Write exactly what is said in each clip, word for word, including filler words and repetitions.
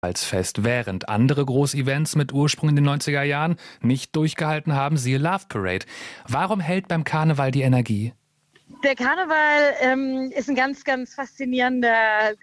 Karnevalsfest, während andere Großevents mit Ursprung in den neunziger Jahren nicht durchgehalten haben, siehe Love Parade. Warum hält beim Karneval die Energie? Der Karneval ähm, ist ein ganz, ganz faszinierender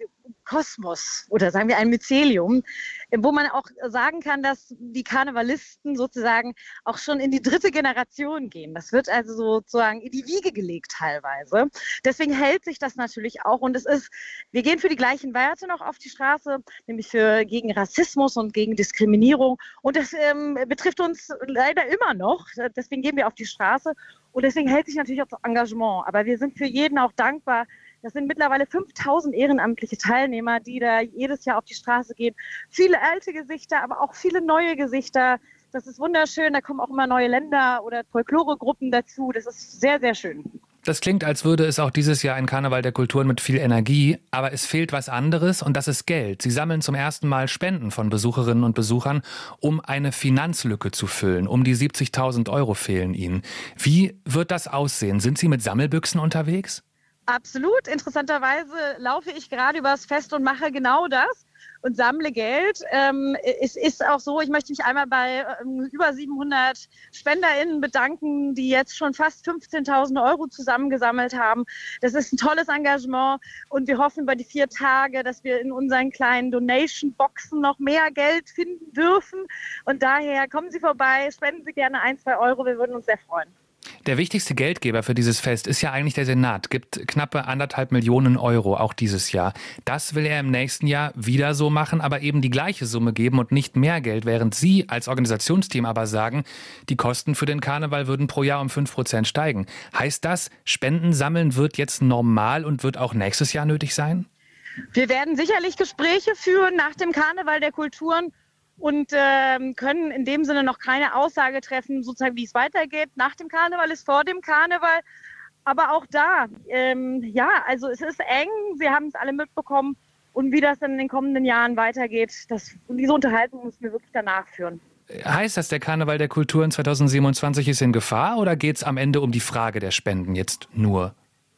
Kosmos oder sagen wir ein Mycelium, wo man auch sagen kann, dass die Karnevalisten sozusagen auch schon in die dritte Generation gehen. Das wird also sozusagen in die Wiege gelegt teilweise. Deswegen hält sich das natürlich auch und es ist, wir gehen für die gleichen Werte noch auf die Straße, nämlich für gegen Rassismus und gegen Diskriminierung und das ähm, betrifft uns leider immer noch. Deswegen gehen wir auf die Straße und deswegen hält sich natürlich auch das Engagement. Aber wir sind für jeden auch dankbar. Das sind mittlerweile fünftausend ehrenamtliche Teilnehmer, die da jedes Jahr auf die Straße gehen. Viele alte Gesichter, aber auch viele neue Gesichter. Das ist wunderschön. Da kommen auch immer neue Länder oder Folkloregruppen dazu. Das ist sehr, sehr schön. Das klingt, als würde es auch dieses Jahr ein Karneval der Kulturen mit viel Energie. Aber es fehlt was anderes und das ist Geld. Sie sammeln zum ersten Mal Spenden von Besucherinnen und Besuchern, um eine Finanzlücke zu füllen. Um die siebzigtausend Euro fehlen ihnen. Wie wird das aussehen? Sind Sie mit Sammelbüchsen unterwegs? Absolut. Interessanterweise laufe ich gerade übers Fest und mache genau das und sammle Geld. Ähm, es ist auch so, ich möchte mich einmal bei ähm, über siebenhundert SpenderInnen bedanken, die jetzt schon fast fünfzehntausend Euro zusammengesammelt haben. Das ist ein tolles Engagement und wir hoffen über die vier Tage, dass wir in unseren kleinen Donation-Boxen noch mehr Geld finden dürfen. Und daher kommen Sie vorbei, spenden Sie gerne ein, zwei Euro, wir würden uns sehr freuen. Der wichtigste Geldgeber für dieses Fest ist ja eigentlich der Senat, gibt knappe anderthalb Millionen Euro auch dieses Jahr. Das will er im nächsten Jahr wieder so machen, aber eben die gleiche Summe geben und nicht mehr Geld, während Sie als Organisationsteam aber sagen, die Kosten für den Karneval würden pro Jahr um fünf Prozent steigen. Heißt das, Spenden sammeln wird jetzt normal und wird auch nächstes Jahr nötig sein? Wir werden sicherlich Gespräche führen nach dem Karneval der Kulturen und ähm, können in dem Sinne noch keine Aussage treffen, sozusagen wie es weitergeht. Nach dem Karneval ist vor dem Karneval. Aber auch da, ähm, ja, also es ist eng. Sie haben es alle mitbekommen. Und wie das dann in den kommenden Jahren weitergeht, das, und diese Unterhaltung müssen wir wirklich danach führen. Heißt das, der Karneval der Kulturen zweitausendsiebenundzwanzig ist in Gefahr oder geht es am Ende um die Frage der Spenden jetzt nur?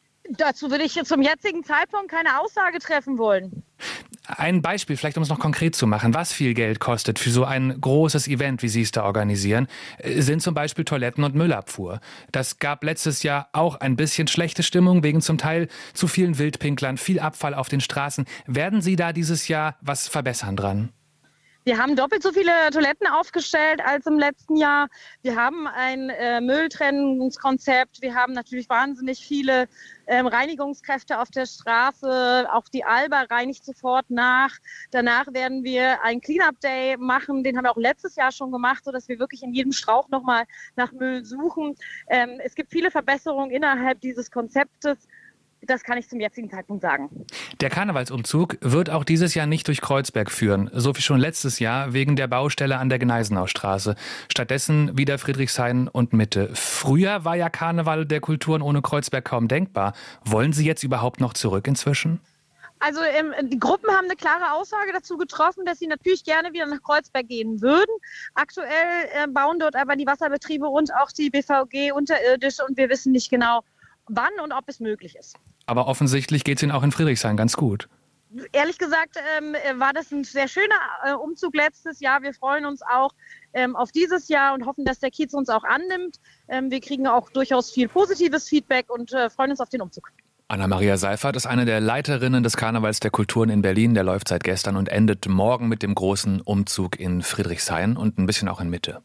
Dazu würde ich zum jetzigen Zeitpunkt keine Aussage treffen wollen. Ein Beispiel, vielleicht um es noch konkret zu machen, was viel Geld kostet für so ein großes Event, wie Sie es da organisieren, sind zum Beispiel Toiletten- und Müllabfuhr. Das gab letztes Jahr auch ein bisschen schlechte Stimmung, wegen zum Teil zu vielen Wildpinklern, viel Abfall auf den Straßen. Werden Sie da dieses Jahr was verbessern dran? Wir haben doppelt so viele Toiletten aufgestellt als im letzten Jahr. Wir haben ein äh, Mülltrennungskonzept. Wir haben natürlich wahnsinnig viele ähm, Reinigungskräfte auf der Straße. Auch die Alba reinigt sofort nach. Danach werden wir einen Cleanup-Day machen. Den haben wir auch letztes Jahr schon gemacht, sodass wir wirklich in jedem Strauch nochmal nach Müll suchen. Ähm, es gibt viele Verbesserungen innerhalb dieses Konzeptes. Das kann ich zum jetzigen Zeitpunkt sagen. Der Karnevalsumzug wird auch dieses Jahr nicht durch Kreuzberg führen, so wie schon letztes Jahr wegen der Baustelle an der Gneisenaustraße. Stattdessen wieder Friedrichshain und Mitte. Früher war ja Karneval der Kulturen ohne Kreuzberg kaum denkbar. Wollen Sie jetzt überhaupt noch zurück inzwischen? Also ähm, die Gruppen haben eine klare Aussage dazu getroffen, dass sie natürlich gerne wieder nach Kreuzberg gehen würden. Aktuell äh, bauen dort aber die Wasserbetriebe und auch die B V G unterirdisch und wir wissen nicht genau, wann und ob es möglich ist. Aber offensichtlich geht es Ihnen auch in Friedrichshain ganz gut. Ehrlich gesagt ähm, war das ein sehr schöner äh, Umzug letztes Jahr. Wir freuen uns auch ähm, auf dieses Jahr und hoffen, dass der Kiez uns auch annimmt. Ähm, wir kriegen auch durchaus viel positives Feedback und äh, freuen uns auf den Umzug. Anna-Maria Seifert ist eine der Leiterinnen des Karnevals der Kulturen in Berlin. Der läuft seit gestern und endet morgen mit dem großen Umzug in Friedrichshain und ein bisschen auch in Mitte.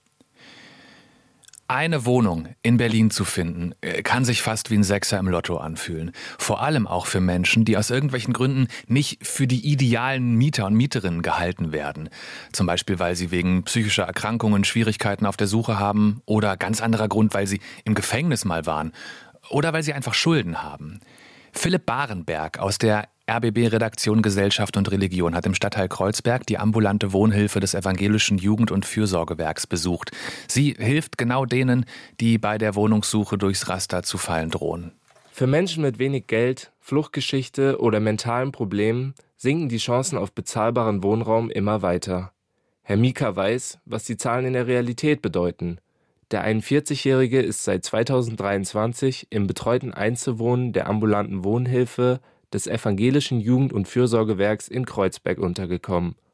Eine Wohnung in Berlin zu finden, kann sich fast wie ein Sechser im Lotto anfühlen. Vor allem auch für Menschen, die aus irgendwelchen Gründen nicht für die idealen Mieter und Mieterinnen gehalten werden. Zum Beispiel, weil sie wegen psychischer Erkrankungen Schwierigkeiten auf der Suche haben oder ganz anderer Grund, weil sie im Gefängnis mal waren oder weil sie einfach Schulden haben. Philipp Barenberg aus der R B B-Redaktion Gesellschaft und Religion hat im Stadtteil Kreuzberg die ambulante Wohnhilfe des Evangelischen Jugend- und Fürsorgewerks besucht. Sie hilft genau denen, die bei der Wohnungssuche durchs Raster zu fallen drohen. Für Menschen mit wenig Geld, Fluchtgeschichte oder mentalen Problemen sinken die Chancen auf bezahlbaren Wohnraum immer weiter. Herr Mika weiß, was die Zahlen in der Realität bedeuten. Der einundvierzigjährige ist seit zweitausenddreiundzwanzig im betreuten Einzelwohnen der ambulanten Wohnhilfe des Evangelischen Jugend- und Fürsorgewerks in Kreuzberg untergekommen.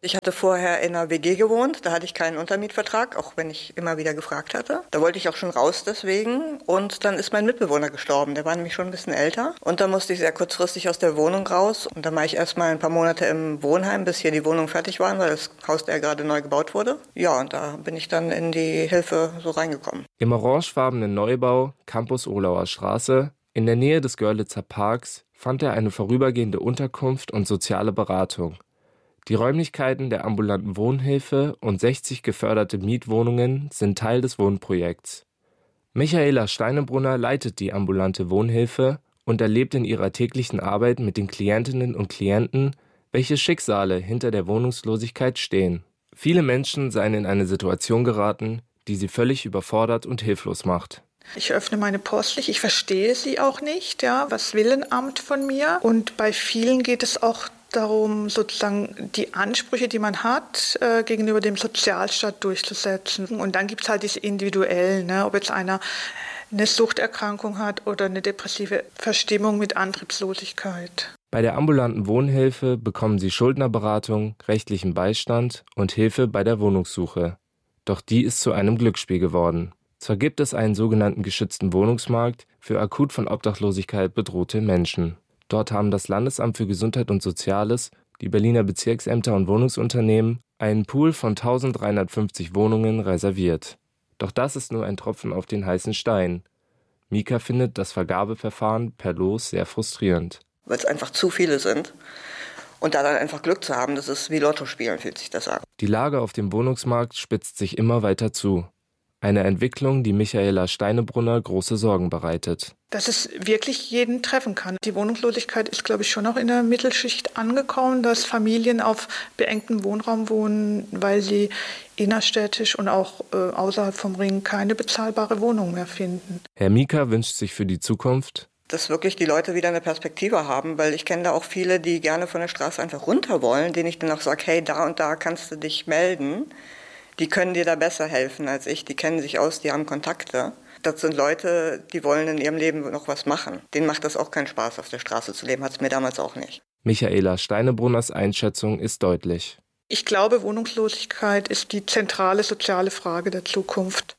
Ich hatte vorher in einer W G gewohnt, da hatte ich keinen Untermietvertrag, auch wenn ich immer wieder gefragt hatte. Da wollte ich auch schon raus deswegen und dann ist mein Mitbewohner gestorben, der war nämlich schon ein bisschen älter. Und da musste ich sehr kurzfristig aus der Wohnung raus und dann war ich erstmal ein paar Monate im Wohnheim, bis hier die Wohnungen fertig waren, weil das Haus da ja gerade neu gebaut wurde. Ja, und da bin ich dann in die Hilfe so reingekommen. Im orangefarbenen Neubau, Campus Ohlauer Straße, in der Nähe des Görlitzer Parks, fand er eine vorübergehende Unterkunft und soziale Beratung. Die Räumlichkeiten der ambulanten Wohnhilfe und sechzig geförderte Mietwohnungen sind Teil des Wohnprojekts. Michaela Steinebrunner leitet die ambulante Wohnhilfe und erlebt in ihrer täglichen Arbeit mit den Klientinnen und Klienten, welche Schicksale hinter der Wohnungslosigkeit stehen. Viele Menschen seien in eine Situation geraten, die sie völlig überfordert und hilflos macht. Ich öffne meine Post nicht, ich verstehe sie auch nicht, ja, was will ein Amt von mir? Und bei vielen geht es auch darum, sozusagen die Ansprüche, die man hat, äh, gegenüber dem Sozialstaat durchzusetzen. Und dann gibt es halt diese individuellen, ne, ob jetzt einer eine Suchterkrankung hat oder eine depressive Verstimmung mit Antriebslosigkeit. Bei der ambulanten Wohnhilfe bekommen sie Schuldnerberatung, rechtlichen Beistand und Hilfe bei der Wohnungssuche. Doch die ist zu einem Glücksspiel geworden. Zwar gibt es einen sogenannten geschützten Wohnungsmarkt für akut von Obdachlosigkeit bedrohte Menschen. Dort haben das Landesamt für Gesundheit und Soziales, die Berliner Bezirksämter und Wohnungsunternehmen einen Pool von eintausenddreihundertfünfzig Wohnungen reserviert. Doch das ist nur ein Tropfen auf den heißen Stein. Mika findet das Vergabeverfahren per Los sehr frustrierend. Weil es einfach zu viele sind. Und da dann einfach Glück zu haben, das ist wie Lotto spielen, fühlt sich das an. Die Lage auf dem Wohnungsmarkt spitzt sich immer weiter zu. Eine Entwicklung, die Michaela Steinebrunner große Sorgen bereitet. Dass es wirklich jeden treffen kann. Die Wohnungslosigkeit ist, glaube ich, schon auch in der Mittelschicht angekommen, dass Familien auf beengtem Wohnraum wohnen, weil sie innerstädtisch und auch äh, außerhalb vom Ring keine bezahlbare Wohnung mehr finden. Herr Mika wünscht sich für die Zukunft, dass wirklich die Leute wieder eine Perspektive haben, weil ich kenne da auch viele, die gerne von der Straße einfach runter wollen, denen ich dann auch sage, hey, da und da kannst du dich melden. Die können dir da besser helfen als ich, die kennen sich aus, die haben Kontakte. Das sind Leute, die wollen in ihrem Leben noch was machen. Denen macht das auch keinen Spaß, auf der Straße zu leben, hat es mir damals auch nicht. Michaela Steinebrunners Einschätzung ist deutlich. Ich glaube, Wohnungslosigkeit ist die zentrale soziale Frage der Zukunft.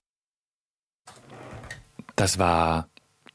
Das war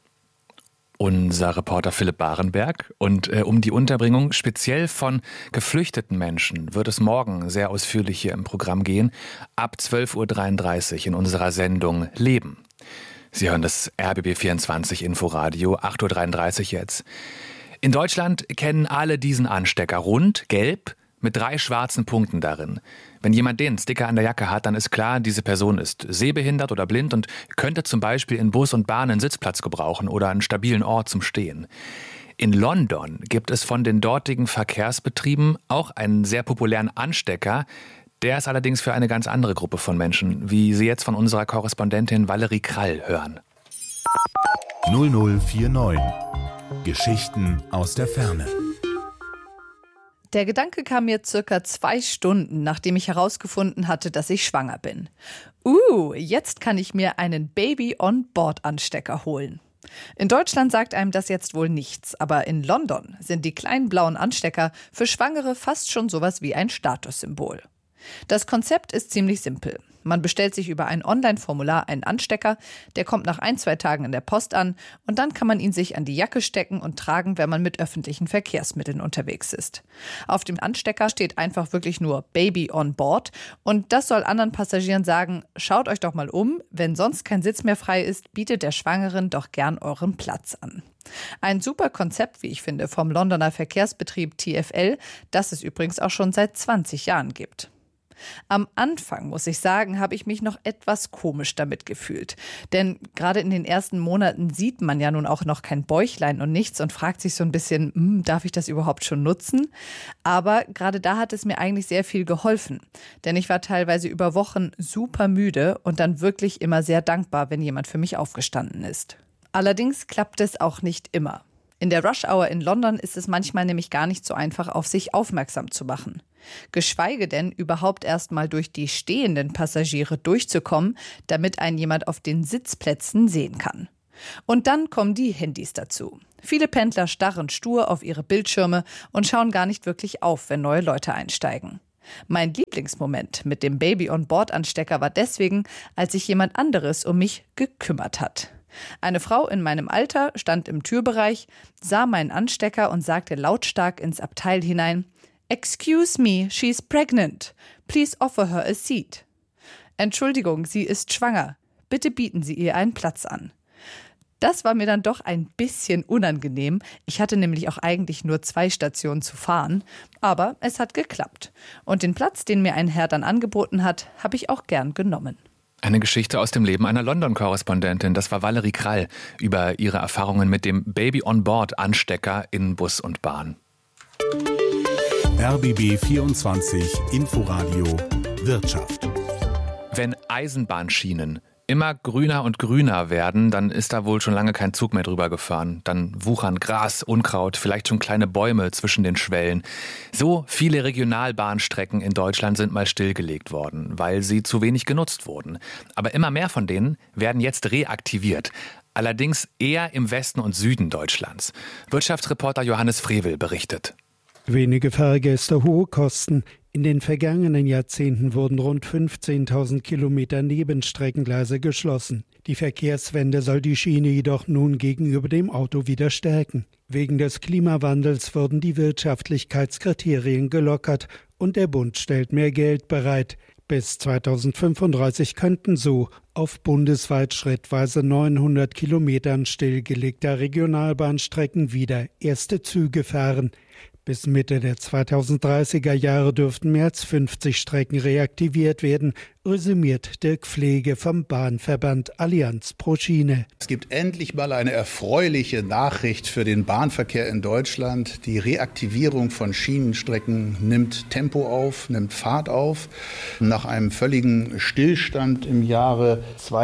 unser Reporter Philipp Barenberg. Und äh, um die Unterbringung speziell von geflüchteten Menschen wird es morgen sehr ausführlich hier im Programm gehen, ab zwölf Uhr dreiunddreißig in unserer Sendung Leben. Sie hören das R B B vierundzwanzig Inforadio, acht Uhr dreiunddreißig jetzt. In Deutschland kennen alle diesen Anstecker, rund, gelb, mit drei schwarzen Punkten darin. Wenn jemand den Sticker an der Jacke hat, dann ist klar, diese Person ist sehbehindert oder blind und könnte zum Beispiel in Bus und Bahn einen Sitzplatz gebrauchen oder einen stabilen Ort zum Stehen. In London gibt es von den dortigen Verkehrsbetrieben auch einen sehr populären Anstecker. Der ist allerdings für eine ganz andere Gruppe von Menschen, wie Sie jetzt von unserer Korrespondentin Valerie Krall hören. null null vier neun. Geschichten aus der Ferne. Der Gedanke kam mir circa zwei Stunden, nachdem ich herausgefunden hatte, dass ich schwanger bin. Uh, jetzt kann ich mir einen Baby-on-Board-Anstecker holen. In Deutschland sagt einem das jetzt wohl nichts, aber in London sind die kleinen blauen Anstecker für Schwangere fast schon sowas wie ein Statussymbol. Das Konzept ist ziemlich simpel. Man bestellt sich über ein Online-Formular einen Anstecker, der kommt nach ein, zwei Tagen in der Post an und dann kann man ihn sich an die Jacke stecken und tragen, wenn man mit öffentlichen Verkehrsmitteln unterwegs ist. Auf dem Anstecker steht einfach wirklich nur Baby on Board und das soll anderen Passagieren sagen, schaut euch doch mal um, wenn sonst kein Sitz mehr frei ist, bietet der Schwangeren doch gern euren Platz an. Ein super Konzept, wie ich finde, vom Londoner Verkehrsbetrieb T F L, das es übrigens auch schon seit zwanzig Jahren gibt. Am Anfang, muss ich sagen, habe ich mich noch etwas komisch damit gefühlt. Denn gerade in den ersten Monaten sieht man ja nun auch noch kein Bäuchlein und nichts und fragt sich so ein bisschen, hm, darf ich das überhaupt schon nutzen? Aber gerade da hat es mir eigentlich sehr viel geholfen. Denn ich war teilweise über Wochen super müde und dann wirklich immer sehr dankbar, wenn jemand für mich aufgestanden ist. Allerdings klappt es auch nicht immer. In der Rush-Hour in London ist es manchmal nämlich gar nicht so einfach, auf sich aufmerksam zu machen. Geschweige denn, überhaupt erst mal durch die stehenden Passagiere durchzukommen, damit einen jemand auf den Sitzplätzen sehen kann. Und dann kommen die Handys dazu. Viele Pendler starren stur auf ihre Bildschirme und schauen gar nicht wirklich auf, wenn neue Leute einsteigen. Mein Lieblingsmoment mit dem Baby-on-Board-Anstecker war deswegen, als sich jemand anderes um mich gekümmert hat. Eine Frau in meinem Alter stand im Türbereich, sah meinen Anstecker und sagte lautstark ins Abteil hinein: "Excuse me, she's pregnant. Please offer her a seat." Entschuldigung, sie ist schwanger. Bitte bieten Sie ihr einen Platz an. Das war mir dann doch ein bisschen unangenehm. Ich hatte nämlich auch eigentlich nur zwei Stationen zu fahren. Aber es hat geklappt. Und den Platz, den mir ein Herr dann angeboten hat, habe ich auch gern genommen. Eine Geschichte aus dem Leben einer London-Korrespondentin. Das war Valerie Krall über ihre Erfahrungen mit dem Baby-on-Board-Anstecker in Bus und Bahn. R B B vierundzwanzig Inforadio Wirtschaft. Wenn Eisenbahnschienen immer grüner und grüner werden, dann ist da wohl schon lange kein Zug mehr drüber gefahren. Dann wuchern Gras, Unkraut, vielleicht schon kleine Bäume zwischen den Schwellen. So viele Regionalbahnstrecken in Deutschland sind mal stillgelegt worden, weil sie zu wenig genutzt wurden. Aber immer mehr von denen werden jetzt reaktiviert. Allerdings eher im Westen und Süden Deutschlands. Wirtschaftsreporter Johannes Frevel berichtet. Wenige Fahrgäste, hohe Kosten. In den vergangenen Jahrzehnten wurden rund fünfzehntausend Kilometer Nebenstreckengleise geschlossen. Die Verkehrswende soll die Schiene jedoch nun gegenüber dem Auto wieder stärken. Wegen des Klimawandels wurden die Wirtschaftlichkeitskriterien gelockert und der Bund stellt mehr Geld bereit. Bis zweitausendfünfunddreißig könnten so auf bundesweit schrittweise neunhundert Kilometern stillgelegter Regionalbahnstrecken wieder erste Züge fahren. Bis Mitte der zweitausenddreißiger Jahre dürften mehr als fünfzig Strecken reaktiviert werden, resümiert Dirk Pflege vom Bahnverband Allianz pro Schiene. Es gibt endlich mal eine erfreuliche Nachricht für den Bahnverkehr in Deutschland. Die Reaktivierung von Schienenstrecken nimmt Tempo auf, nimmt Fahrt auf. Nach einem völligen Stillstand im Jahre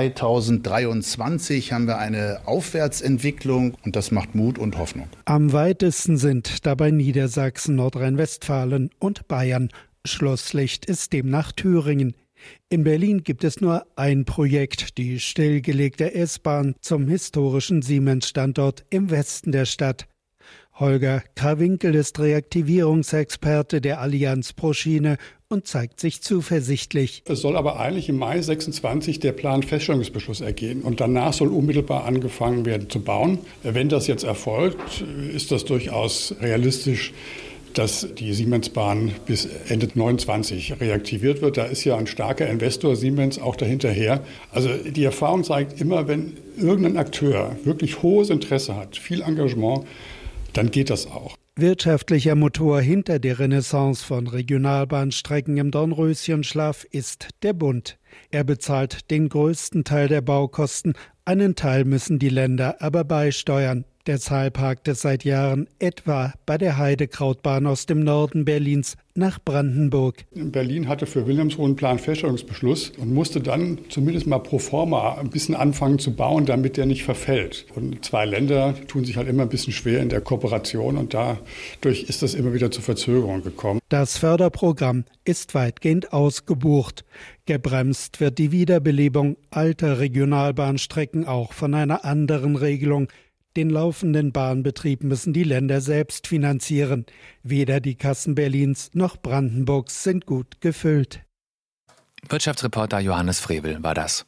zweitausenddreiundzwanzig haben wir eine Aufwärtsentwicklung und das macht Mut und Hoffnung. Am weitesten sind dabei Niedersachsen, Nordrhein-Westfalen und Bayern. Schlusslicht ist demnach Thüringen. In Berlin gibt es nur ein Projekt, die stillgelegte S-Bahn zum historischen Siemens-Standort im Westen der Stadt. Holger Krawinkel ist Reaktivierungsexperte der Allianz pro Schiene und zeigt sich zuversichtlich. Es soll aber eigentlich im Mai sechsundzwanzig der Planfeststellungsbeschluss ergehen und danach soll unmittelbar angefangen werden zu bauen. Wenn das jetzt erfolgt, ist das durchaus realistisch, dass die Siemensbahn bis Ende neunundzwanzig reaktiviert wird. Da ist ja ein starker Investor Siemens auch dahinterher. Also die Erfahrung zeigt immer, wenn irgendein Akteur wirklich hohes Interesse hat, viel Engagement, dann geht das auch. Wirtschaftlicher Motor hinter der Renaissance von Regionalbahnstrecken im Dornröschenschlaf ist der Bund. Er bezahlt den größten Teil der Baukosten, einen Teil müssen die Länder aber beisteuern. Deshalb hakt es seit Jahren etwa bei der Heidekrautbahn aus dem Norden Berlins nach Brandenburg. Berlin hatte für Wilhelmshohe einen Planfeststellungsbeschluss und musste dann zumindest mal pro forma ein bisschen anfangen zu bauen, damit der nicht verfällt. Und zwei Länder tun sich halt immer ein bisschen schwer in der Kooperation und dadurch ist das immer wieder zu Verzögerungen gekommen. Das Förderprogramm ist weitgehend ausgebucht. Gebremst wird die Wiederbelebung alter Regionalbahnstrecken auch von einer anderen Regelung. Den laufenden Bahnbetrieb müssen die Länder selbst finanzieren. Weder die Kassen Berlins noch Brandenburgs sind gut gefüllt. Wirtschaftsreporter Johannes Frevel war das.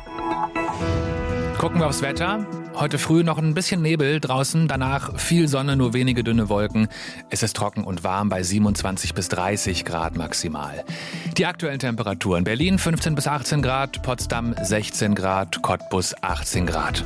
Gucken wir aufs Wetter. Heute früh noch ein bisschen Nebel draußen, danach viel Sonne, nur wenige dünne Wolken. Es ist trocken und warm bei siebenundzwanzig bis dreißig Grad maximal. Die aktuellen Temperaturen: Berlin fünfzehn bis achtzehn Grad, Potsdam sechzehn Grad, Cottbus achtzehn Grad.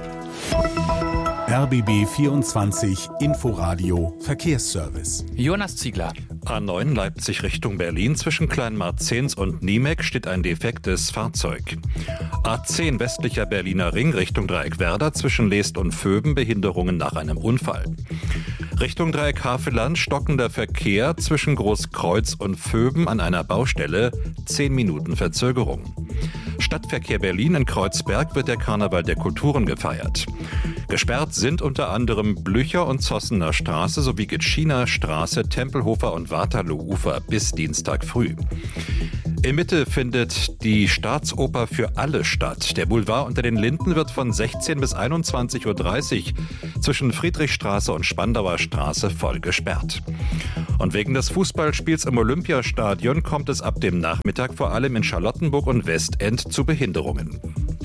R B B vierundzwanzig Inforadio Verkehrsservice. Jonas Ziegler. A neun Leipzig Richtung Berlin. Zwischen Kleinmarzens und Niemek steht ein defektes Fahrzeug. A zehn westlicher Berliner Ring Richtung Dreieck Werder. Zwischen Leest und Vöben Behinderungen nach einem Unfall. Richtung Dreieck Havelland stockender Verkehr zwischen Großkreuz und Vöben an einer Baustelle. Zehn Minuten Verzögerung. Stadtverkehr Berlin in Kreuzberg wird der Karneval der Kulturen gefeiert. Gesperrt sind unter anderem Blücher und Zossener Straße sowie Gitschiner Straße, Tempelhofer und Waterloo-Ufer bis Dienstag früh. In Mitte findet die Staatsoper für alle statt. Der Boulevard unter den Linden wird von sechzehn bis einundzwanzig Uhr dreißig zwischen Friedrichstraße und Spandauer Straße voll gesperrt. Und wegen des Fußballspiels im Olympiastadion kommt es ab dem Nachmittag vor allem in Charlottenburg und Westend zu Behinderungen.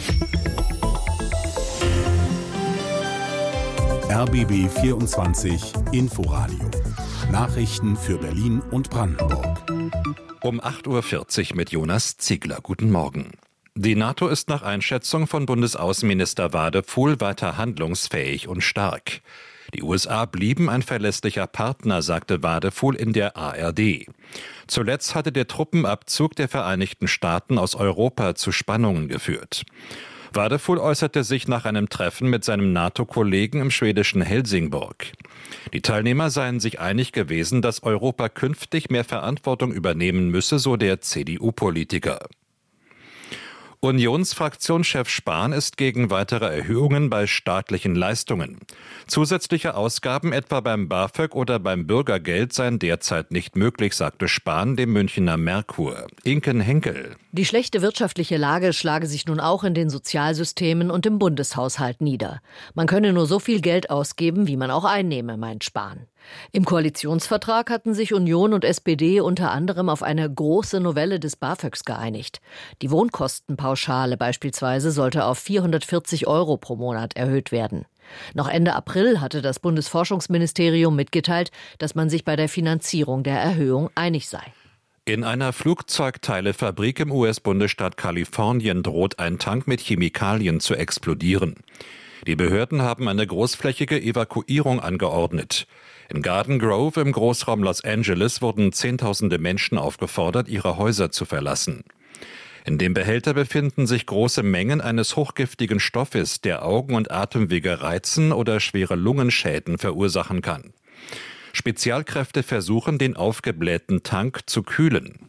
R B B vierundzwanzig Inforadio. Nachrichten für Berlin und Brandenburg. Um acht Uhr vierzig mit Jonas Ziegler. Guten Morgen. Die NATO ist nach Einschätzung von Bundesaußenminister Wadefuhl weiter handlungsfähig und stark. Die U S A blieben ein verlässlicher Partner, sagte Wadefuhl in der A R D. Zuletzt hatte der Truppenabzug der Vereinigten Staaten aus Europa zu Spannungen geführt. Wadefuhl äußerte sich nach einem Treffen mit seinem NATO-Kollegen im schwedischen Helsingborg. Die Teilnehmer seien sich einig gewesen, dass Europa künftig mehr Verantwortung übernehmen müsse, so der C D U-Politiker. Unionsfraktionschef Spahn ist gegen weitere Erhöhungen bei staatlichen Leistungen. Zusätzliche Ausgaben etwa beim BAföG oder beim Bürgergeld seien derzeit nicht möglich, sagte Spahn dem Münchner Merkur. Inken Henkel. Die schlechte wirtschaftliche Lage schlage sich nun auch in den Sozialsystemen und im Bundeshaushalt nieder. Man könne nur so viel Geld ausgeben, wie man auch einnehme, meint Spahn. Im Koalitionsvertrag hatten sich Union und S P D unter anderem auf eine große Novelle des BAföGs geeinigt. Die Wohnkostenpauschale beispielsweise sollte auf vierhundertvierzig Euro pro Monat erhöht werden. Noch Ende April hatte das Bundesforschungsministerium mitgeteilt, dass man sich bei der Finanzierung der Erhöhung einig sei. In einer Flugzeugteilefabrik im U S-Bundesstaat Kalifornien droht ein Tank mit Chemikalien zu explodieren. Die Behörden haben eine großflächige Evakuierung angeordnet. In Garden Grove im Großraum Los Angeles wurden Zehntausende Menschen aufgefordert, ihre Häuser zu verlassen. In dem Behälter befinden sich große Mengen eines hochgiftigen Stoffes, der Augen- und Atemwege reizen oder schwere Lungenschäden verursachen kann. Spezialkräfte versuchen, den aufgeblähten Tank zu kühlen.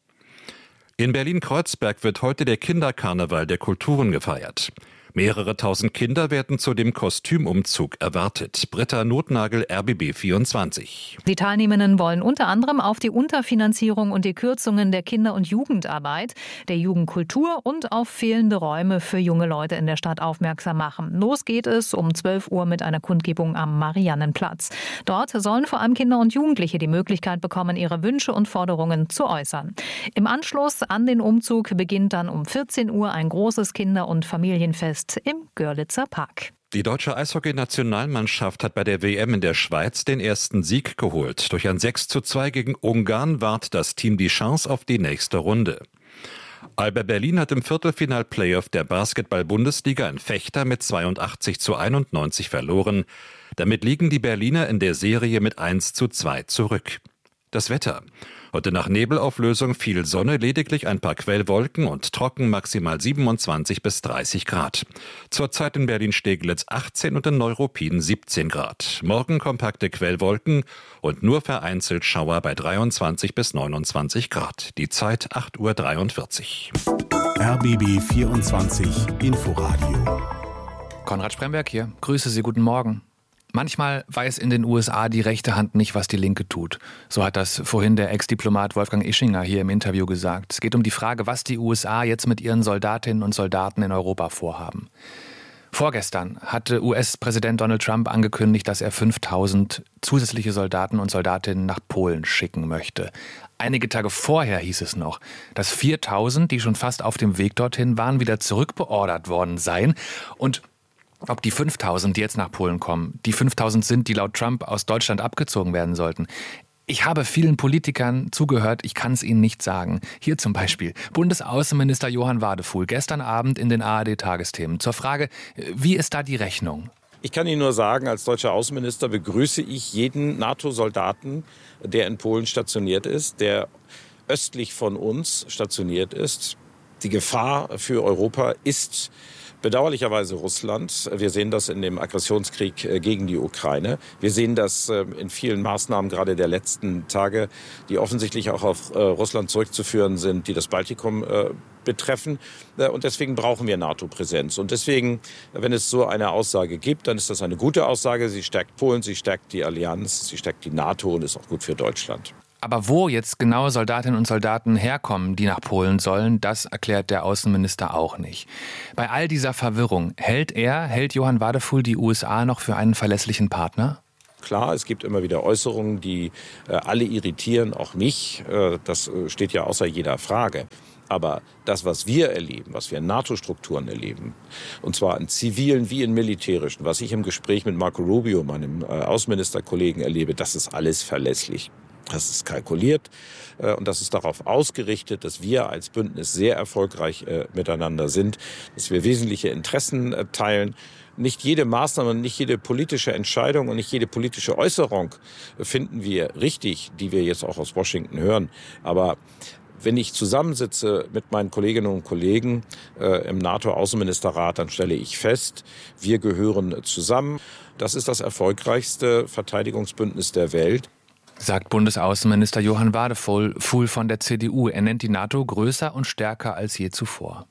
In Berlin-Kreuzberg wird heute der Kinderkarneval der Kulturen gefeiert. Mehrere tausend Kinder werden zu dem Kostümumzug erwartet. Britta Notnagel, R B B vierundzwanzig. Die Teilnehmenden wollen unter anderem auf die Unterfinanzierung und die Kürzungen der Kinder- und Jugendarbeit, der Jugendkultur und auf fehlende Räume für junge Leute in der Stadt aufmerksam machen. Los geht es um zwölf Uhr mit einer Kundgebung am Mariannenplatz. Dort sollen vor allem Kinder und Jugendliche die Möglichkeit bekommen, ihre Wünsche und Forderungen zu äußern. Im Anschluss an den Umzug beginnt dann um vierzehn Uhr ein großes Kinder- und Familienfest im Görlitzer Park. Die deutsche Eishockey-Nationalmannschaft hat bei der W M in der Schweiz den ersten Sieg geholt. Durch ein sechs zu zwei gegen Ungarn wahrt das Team die Chance auf die nächste Runde. Alba Berlin hat im Viertelfinal-Playoff der Basketball-Bundesliga in Vechta mit zweiundachtzig zu einundneunzig verloren. Damit liegen die Berliner in der Serie mit eins zu zwei zurück. Das Wetter. Heute nach Nebelauflösung viel Sonne, lediglich ein paar Quellwolken und trocken, maximal siebenundzwanzig bis dreißig Grad. Zurzeit in Berlin-Steglitz achtzehn und in Neuruppin siebzehn Grad. Morgen kompakte Quellwolken und nur vereinzelt Schauer bei dreiundzwanzig bis neunundzwanzig Grad. Die Zeit acht Uhr dreiundvierzig. R B B vierundzwanzig Inforadio. Konrad Spremberg hier. Grüße Sie, guten Morgen. Manchmal weiß in den U S A die rechte Hand nicht, was die linke tut. So hat das vorhin der Ex-Diplomat Wolfgang Ischinger hier im Interview gesagt. Es geht um die Frage, was die U S A jetzt mit ihren Soldatinnen und Soldaten in Europa vorhaben. Vorgestern hatte U S-Präsident Donald Trump angekündigt, dass er fünftausend zusätzliche Soldaten und Soldatinnen nach Polen schicken möchte. Einige Tage vorher hieß es noch, dass viertausend, die schon fast auf dem Weg dorthin waren, wieder zurückbeordert worden seien. Und ob die fünftausend, die jetzt nach Polen kommen, die fünftausend sind, die laut Trump aus Deutschland abgezogen werden sollten. Ich habe vielen Politikern zugehört, ich kann es ihnen nicht sagen. Hier zum Beispiel Bundesaußenminister Johann Wadefuhl gestern Abend in den A R D-Tagesthemen zur Frage, wie ist da die Rechnung? Ich kann Ihnen nur sagen, als deutscher Außenminister begrüße ich jeden NATO-Soldaten, der in Polen stationiert ist, der östlich von uns stationiert ist. Die Gefahr für Europa ist bedauerlicherweise Russland. Wir sehen das in dem Aggressionskrieg gegen die Ukraine. Wir sehen das in vielen Maßnahmen gerade der letzten Tage, die offensichtlich auch auf Russland zurückzuführen sind, die das Baltikum betreffen. Und deswegen brauchen wir NATO-Präsenz. Und deswegen, wenn es so eine Aussage gibt, dann ist das eine gute Aussage. Sie stärkt Polen, sie stärkt die Allianz, sie stärkt die NATO und ist auch gut für Deutschland. Aber wo jetzt genau Soldatinnen und Soldaten herkommen, die nach Polen sollen, das erklärt der Außenminister auch nicht. Bei all dieser Verwirrung, hält er, hält Johann Wadefuhl die U S A noch für einen verlässlichen Partner? Klar, es gibt immer wieder Äußerungen, die äh, alle irritieren, auch mich. Äh, das äh, steht ja außer jeder Frage. Aber das, was wir erleben, was wir in NATO-Strukturen erleben, und zwar in zivilen wie in militärischen, was ich im Gespräch mit Marco Rubio, meinem äh, Außenministerkollegen, erlebe, das ist alles verlässlich. Das ist kalkuliert äh, und das ist darauf ausgerichtet, dass wir als Bündnis sehr erfolgreich äh, miteinander sind, dass wir wesentliche Interessen äh, teilen. Nicht jede Maßnahme, nicht jede politische Entscheidung und nicht jede politische Äußerung finden wir richtig, die wir jetzt auch aus Washington hören. Aber wenn ich zusammensitze mit meinen Kolleginnen und Kollegen äh, im NATO-Außenministerrat, dann stelle ich fest, wir gehören zusammen. Das ist das erfolgreichste Verteidigungsbündnis der Welt. Sagt Bundesaußenminister Johann Wadefuhl von der C D U. Er nennt die NATO größer und stärker als je zuvor.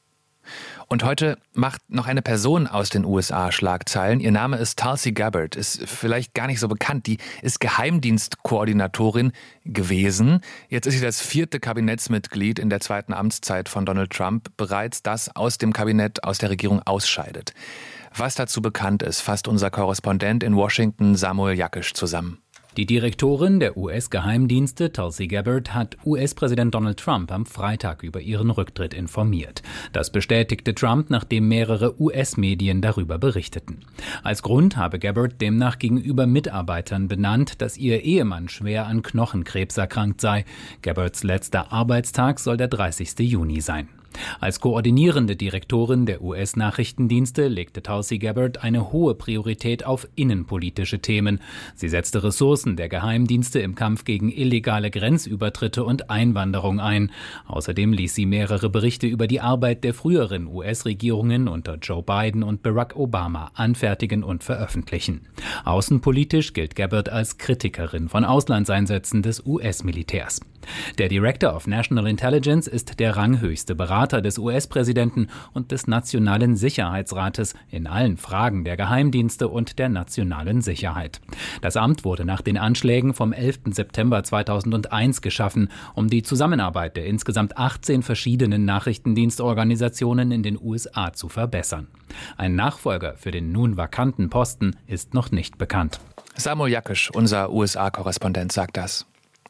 Und heute macht noch eine Person aus den U S A Schlagzeilen. Ihr Name ist Tulsi Gabbard, ist vielleicht gar nicht so bekannt. Die ist Geheimdienstkoordinatorin gewesen. Jetzt ist sie das vierte Kabinettsmitglied in der zweiten Amtszeit von Donald Trump bereits, das aus dem Kabinett, aus der Regierung ausscheidet. Was dazu bekannt ist, fasst unser Korrespondent in Washington Samuel Jakisch zusammen. Die Direktorin der U S-Geheimdienste, Tulsi Gabbard, hat U S-Präsident Donald Trump am Freitag über ihren Rücktritt informiert. Das bestätigte Trump, nachdem mehrere U S-Medien darüber berichteten. Als Grund habe Gabbard demnach gegenüber Mitarbeitern benannt, dass ihr Ehemann schwer an Knochenkrebs erkrankt sei. Gabbards letzter Arbeitstag soll der dreißigste Juni sein. Als koordinierende Direktorin der U S-Nachrichtendienste legte Tulsi Gabbard eine hohe Priorität auf innenpolitische Themen. Sie setzte Ressourcen der Geheimdienste im Kampf gegen illegale Grenzübertritte und Einwanderung ein. Außerdem ließ sie mehrere Berichte über die Arbeit der früheren U S-Regierungen unter Joe Biden und Barack Obama anfertigen und veröffentlichen. Außenpolitisch gilt Gabbard als Kritikerin von Auslandseinsätzen des U S-Militärs. Der Director of National Intelligence ist der ranghöchste Berater des U S-Präsidenten und des Nationalen Sicherheitsrates in allen Fragen der Geheimdienste und der nationalen Sicherheit. Das Amt wurde nach den Anschlägen vom elften September zweitausendeins geschaffen, um die Zusammenarbeit der insgesamt achtzehn verschiedenen Nachrichtendienstorganisationen in den U S A zu verbessern. Ein Nachfolger für den nun vakanten Posten ist noch nicht bekannt. Samuel Jakisch, unser U S A-Korrespondent, sagt das.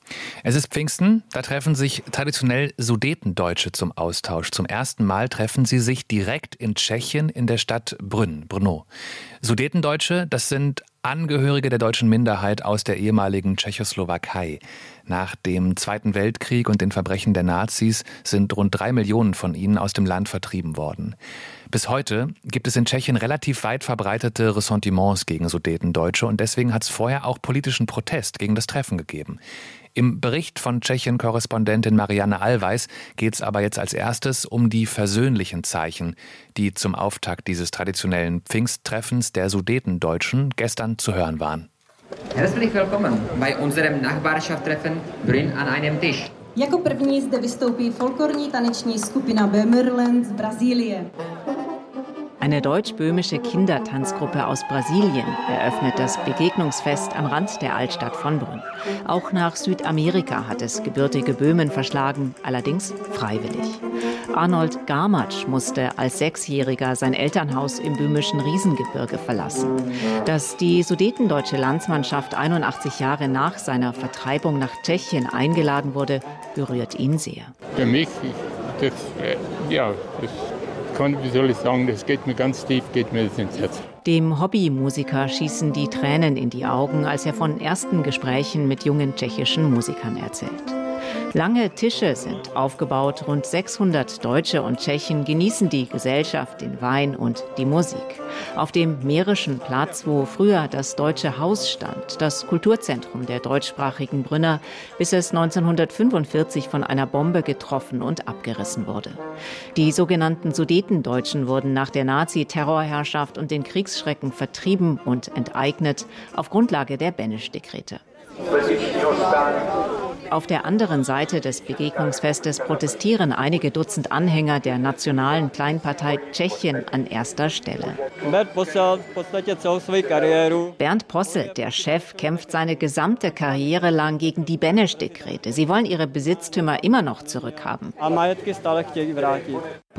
Es ist Pfingsten, da treffen sich traditionell Sudetendeutsche zum Austausch. Zum ersten Mal treffen sie sich direkt in Tschechien in der Stadt Brünn, Brno. Sudetendeutsche, das sind Angehörige der deutschen Minderheit aus der ehemaligen Tschechoslowakei. Nach dem Zweiten Weltkrieg und den Verbrechen der Nazis sind rund drei Millionen von ihnen aus dem Land vertrieben worden. Bis heute gibt es in Tschechien relativ weit verbreitete Ressentiments gegen Sudetendeutsche und deswegen hat es vorher auch politischen Protest gegen das Treffen gegeben. Im Bericht von Tschechien-Korrespondentin Marianne Allweis geht es aber jetzt als erstes um die versöhnlichen Zeichen, die zum Auftakt dieses traditionellen Pfingsttreffens der Sudetendeutschen gestern zu hören waren. Herzlich willkommen bei unserem Nachbarschaftstreffen Brünn an einem Tisch. Jako první zde vystoupí folklorní taneční skupina Böhmerland z Brasilien. Eine deutsch-böhmische Kindertanzgruppe aus Brasilien eröffnet das Begegnungsfest am Rand der Altstadt von Brünn. Auch nach Südamerika hat es gebürtige Böhmen verschlagen, allerdings freiwillig. Arnold Garmatsch musste als Sechsjähriger sein Elternhaus im böhmischen Riesengebirge verlassen. Dass die sudetendeutsche Landsmannschaft einundachtzig Jahre nach seiner Vertreibung nach Tschechien eingeladen wurde, berührt ihn sehr. Für mich, das, ja, das wie soll ich sagen, das geht mir ganz tief, geht mir das ins Herz. Dem Hobbymusiker schießen die Tränen in die Augen, als er von ersten Gesprächen mit jungen tschechischen Musikern erzählt. Lange Tische sind aufgebaut, rund sechshundert Deutsche und Tschechen genießen die Gesellschaft, den Wein und die Musik. Auf dem Mährischen Platz, wo früher das Deutsche Haus stand, das Kulturzentrum der deutschsprachigen Brünner, bis es neunzehnhundertfünfundvierzig von einer Bombe getroffen und abgerissen wurde. Die sogenannten Sudetendeutschen wurden nach der Nazi-Terrorherrschaft und den Kriegsschrecken vertrieben und enteignet auf Grundlage der Beneš-Dekrete. Auf der anderen Seite des Begegnungsfestes protestieren einige Dutzend Anhänger der nationalen Kleinpartei Tschechien an erster Stelle. Bernd Posse, der Chef, kämpft seine gesamte Karriere lang gegen die Beneš-Dekrete. Sie wollen ihre Besitztümer immer noch zurückhaben.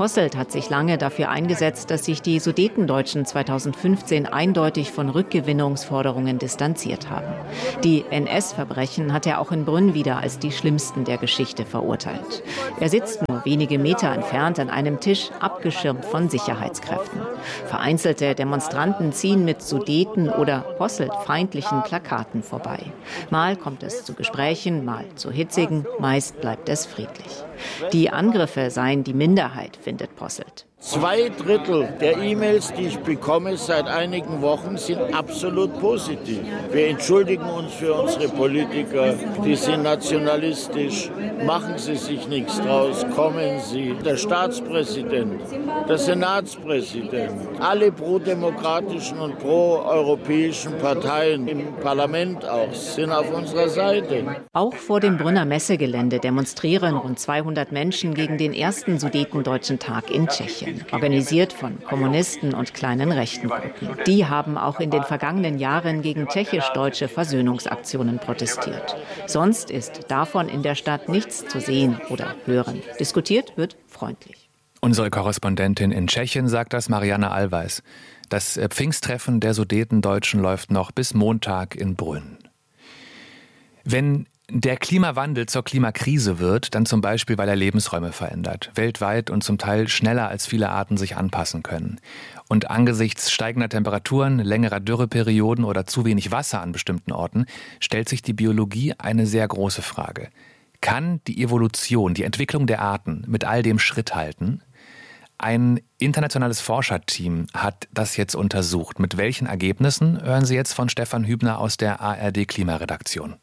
Posselt hat sich lange dafür eingesetzt, dass sich die Sudetendeutschen zweitausendfünfzehn eindeutig von Rückgewinnungsforderungen distanziert haben. Die N S-Verbrechen hat er auch in Brünn wieder als die schlimmsten der Geschichte verurteilt. Er sitzt nur wenige Meter entfernt an einem Tisch, abgeschirmt von Sicherheitskräften. Vereinzelte Demonstranten ziehen mit Sudeten- oder Posselt-feindlichen Plakaten vorbei. Mal kommt es zu Gesprächen, mal zu hitzigen, meist bleibt es friedlich. Die Angriffe seien die Minderheit, findet Posselt. Zwei Drittel der E-Mails, die ich bekomme seit einigen Wochen, sind absolut positiv. Wir entschuldigen uns für unsere Politiker, die sind nationalistisch. Machen Sie sich nichts draus, kommen Sie. Der Staatspräsident, der Senatspräsident, alle prodemokratischen und proeuropäischen Parteien im Parlament auch sind auf unserer Seite. Auch vor dem Brünner Messegelände demonstrieren rund zweihundert Menschen gegen den ersten Sudetendeutschen Tag in Tschechien. Organisiert von Kommunisten und kleinen rechten Gruppen. Die haben auch in den vergangenen Jahren gegen tschechisch-deutsche Versöhnungsaktionen protestiert. Sonst ist davon in der Stadt nichts zu sehen oder hören. Diskutiert wird freundlich. Unsere Korrespondentin in Tschechien sagt das, Marianne Allweis. Das Pfingsttreffen der Sudetendeutschen läuft noch bis Montag in Brünn. Wenn der Klimawandel zur Klimakrise wird, dann zum Beispiel, weil er Lebensräume verändert, weltweit und zum Teil schneller als viele Arten sich anpassen können. Und angesichts steigender Temperaturen, längerer Dürreperioden oder zu wenig Wasser an bestimmten Orten, stellt sich die Biologie eine sehr große Frage. Kann die Evolution, die Entwicklung der Arten mit all dem Schritt halten? Ein internationales Forscherteam hat das jetzt untersucht. Mit welchen Ergebnissen hören Sie jetzt von Stefan Hübner aus der A R D-Klimaredaktion.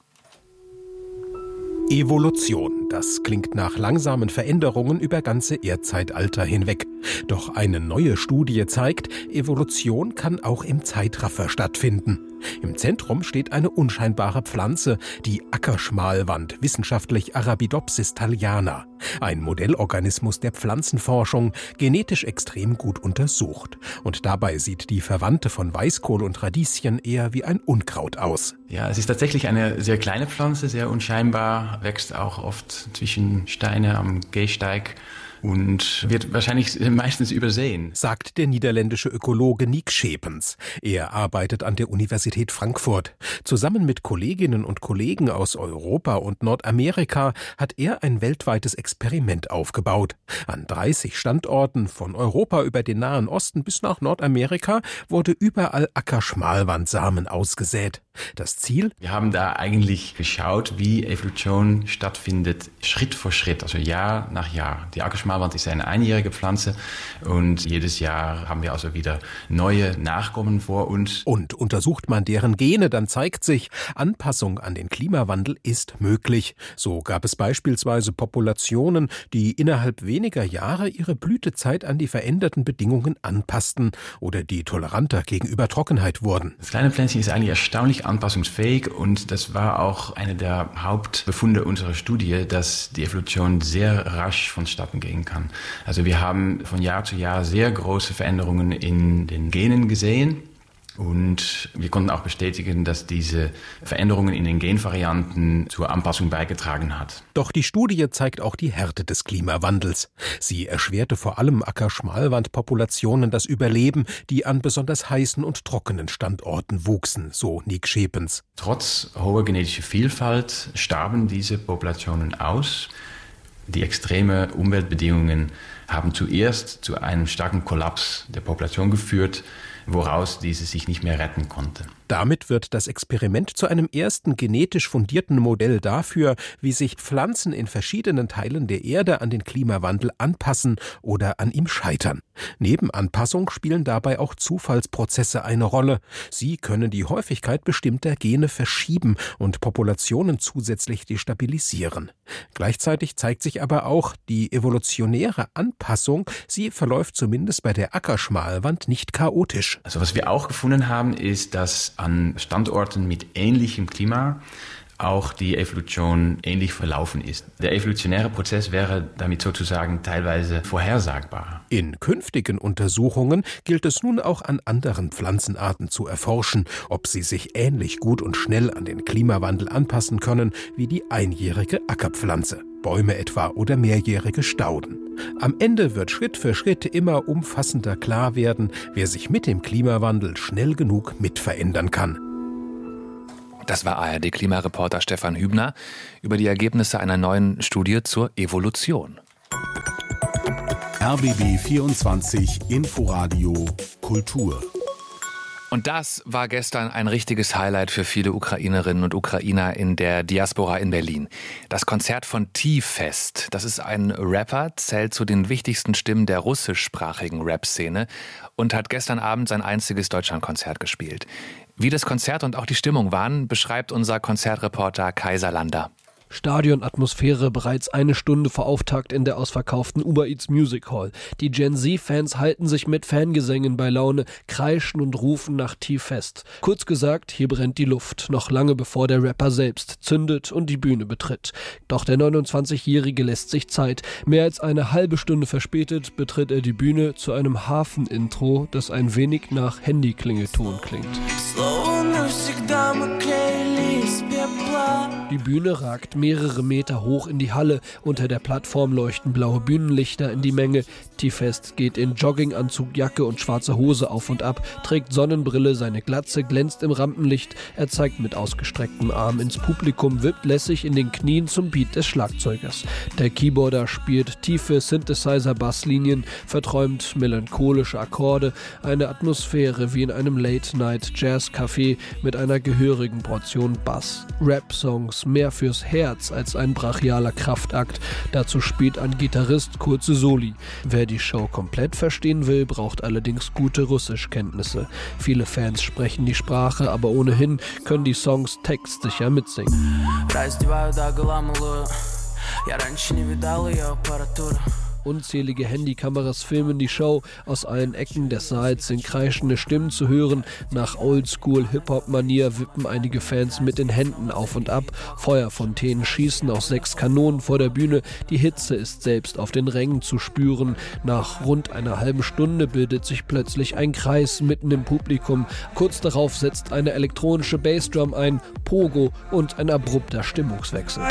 Evolution, das klingt nach langsamen Veränderungen über ganze Erdzeitalter hinweg. Doch eine neue Studie zeigt, Evolution kann auch im Zeitraffer stattfinden. Im Zentrum steht eine unscheinbare Pflanze, die Ackerschmalwand, wissenschaftlich Arabidopsis thaliana. Ein Modellorganismus der Pflanzenforschung, genetisch extrem gut untersucht. Und dabei sieht die Verwandte von Weißkohl und Radieschen eher wie ein Unkraut aus. Ja, es ist tatsächlich eine sehr kleine Pflanze, sehr unscheinbar, wächst auch oft zwischen Steine am Gehsteig und wird wahrscheinlich meistens übersehen, sagt der niederländische Ökologe Niek Schepens. Er arbeitet an der Universität Frankfurt. Zusammen mit Kolleginnen und Kollegen aus Europa und Nordamerika hat er ein weltweites Experiment aufgebaut. An dreißig Standorten von Europa über den Nahen Osten bis nach Nordamerika wurde überall Ackerschmalwandsamen ausgesät. Das Ziel? Wir haben da eigentlich geschaut, wie Evolution stattfindet, Schritt für Schritt, also Jahr nach Jahr. Die Ackerschmalwand ist eine einjährige Pflanze und jedes Jahr haben wir also wieder neue Nachkommen vor uns. Und untersucht man deren Gene, dann zeigt sich, Anpassung an den Klimawandel ist möglich. So gab es beispielsweise Populationen, die innerhalb weniger Jahre ihre Blütezeit an die veränderten Bedingungen anpassten oder die toleranter gegenüber Trockenheit wurden. Das kleine Pflänzchen ist eigentlich erstaunlich anpassungsfähig und das war auch einer der Hauptbefunde unserer Studie, dass die Evolution sehr rasch vonstatten gehen kann. Also wir haben von Jahr zu Jahr sehr große Veränderungen in den Genen gesehen. Und wir konnten auch bestätigen, dass diese Veränderungen in den Genvarianten zur Anpassung beigetragen hat. Doch die Studie zeigt auch die Härte des Klimawandels. Sie erschwerte vor allem Ackerschmalwandpopulationen das Überleben, die an besonders heißen und trockenen Standorten wuchsen, so Niek Schepens. Trotz hoher genetischer Vielfalt starben diese Populationen aus. Die extreme Umweltbedingungen haben zuerst zu einem starken Kollaps der Population geführt, woraus diese sich nicht mehr retten konnte. Damit wird das Experiment zu einem ersten genetisch fundierten Modell dafür, wie sich Pflanzen in verschiedenen Teilen der Erde an den Klimawandel anpassen oder an ihm scheitern. Neben Anpassung spielen dabei auch Zufallsprozesse eine Rolle. Sie können die Häufigkeit bestimmter Gene verschieben und Populationen zusätzlich destabilisieren. Gleichzeitig zeigt sich aber auch, die evolutionäre Anpassung, sie verläuft zumindest bei der Ackerschmalwand nicht chaotisch. Also was wir auch gefunden haben, ist, dass an Standorten mit ähnlichem Klima auch die Evolution ähnlich verlaufen ist. Der evolutionäre Prozess wäre damit sozusagen teilweise vorhersagbar. In künftigen Untersuchungen gilt es nun auch an anderen Pflanzenarten zu erforschen, ob sie sich ähnlich gut und schnell an den Klimawandel anpassen können wie die einjährige Ackerpflanze, Bäume etwa oder mehrjährige Stauden. Am Ende wird Schritt für Schritt immer umfassender klar werden, wer sich mit dem Klimawandel schnell genug mitverändern kann. Das war A R D-Klimareporter Stefan Hübner über die Ergebnisse einer neuen Studie zur Evolution. R B B vierundzwanzig Inforadio Kultur. Und das war gestern ein richtiges Highlight für viele Ukrainerinnen und Ukrainer in der Diaspora in Berlin. Das Konzert von T-Fest. Das ist ein Rapper, zählt zu den wichtigsten Stimmen der russischsprachigen Rap-Szene und hat gestern Abend sein einziges Deutschlandkonzert gespielt. Wie das Konzert und auch die Stimmung waren, beschreibt unser Konzertreporter Kaiser Lander. Stadionatmosphäre bereits eine Stunde vor Auftakt in der ausverkauften Uber Eats Music Hall. Die Gen Z-Fans halten sich mit Fangesängen bei Laune, kreischen und rufen nach T-Fest. Kurz gesagt, hier brennt die Luft, noch lange bevor der Rapper selbst zündet und die Bühne betritt. Doch der neunundzwanzigjährige lässt sich Zeit. Mehr als eine halbe Stunde verspätet betritt er die Bühne zu einem Hafen-Intro, das ein wenig nach Handyklingelton klingt. Die Bühne ragt mehrere Meter hoch in die Halle. Unter der Plattform leuchten blaue Bühnenlichter in die Menge. T-Fest geht in Jogginganzug, Jacke und schwarze Hose auf und ab, trägt Sonnenbrille, seine Glatze glänzt im Rampenlicht. Er zeigt mit ausgestrecktem Arm ins Publikum, wippt lässig in den Knien zum Beat des Schlagzeugers. Der Keyboarder spielt tiefe Synthesizer-Basslinien, verträumt melancholische Akkorde, eine Atmosphäre wie in einem Late-Night-Jazz-Café mit einer gehörigen Portion Bass. Rap-Songs, mehr fürs Herz als ein brachialer Kraftakt. Dazu spielt ein Gitarrist kurze Soli. Wer die Show komplett verstehen will, braucht allerdings gute Russischkenntnisse. Viele Fans sprechen die Sprache, aber ohnehin können die Songs textsicher mitsingen. Unzählige Handykameras filmen die Show. Aus allen Ecken des Saals sind kreischende Stimmen zu hören. Nach Oldschool-Hip-Hop-Manier wippen einige Fans mit den Händen auf und ab. Feuerfontänen schießen aus sechs Kanonen vor der Bühne. Die Hitze ist selbst auf den Rängen zu spüren. Nach rund einer halben Stunde bildet sich plötzlich ein Kreis mitten im Publikum. Kurz darauf setzt eine elektronische Bassdrum ein, Pogo und ein abrupter Stimmungswechsel.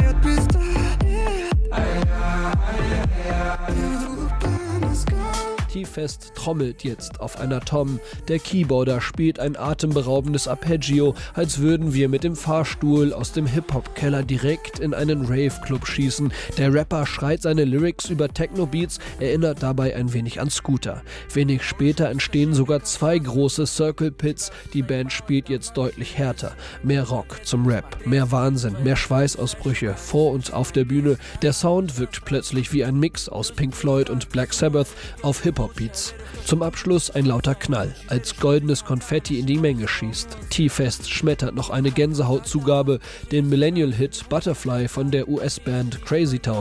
T-Fest trommelt jetzt auf einer Tom. Der Keyboarder spielt ein atemberaubendes Arpeggio, als würden wir mit dem Fahrstuhl aus dem Hip-Hop-Keller direkt in einen Rave-Club schießen. Der Rapper schreit seine Lyrics über Techno-Beats, erinnert dabei ein wenig an Scooter. Wenig später entstehen sogar zwei große Circle-Pits. Die Band spielt jetzt deutlich härter. Mehr Rock zum Rap, mehr Wahnsinn, mehr Schweißausbrüche vor und auf der Bühne. Der Sound wirkt plötzlich wie ein Mix aus Pink Floyd und Black Sabbath auf Hip-Hop-Beats. Zum Abschluss ein lauter Knall, als goldenes Konfetti in die Menge schießt. T-Fest schmettert noch eine Gänsehautzugabe, den Millennial-Hit Butterfly von der U S-Band Crazy Town.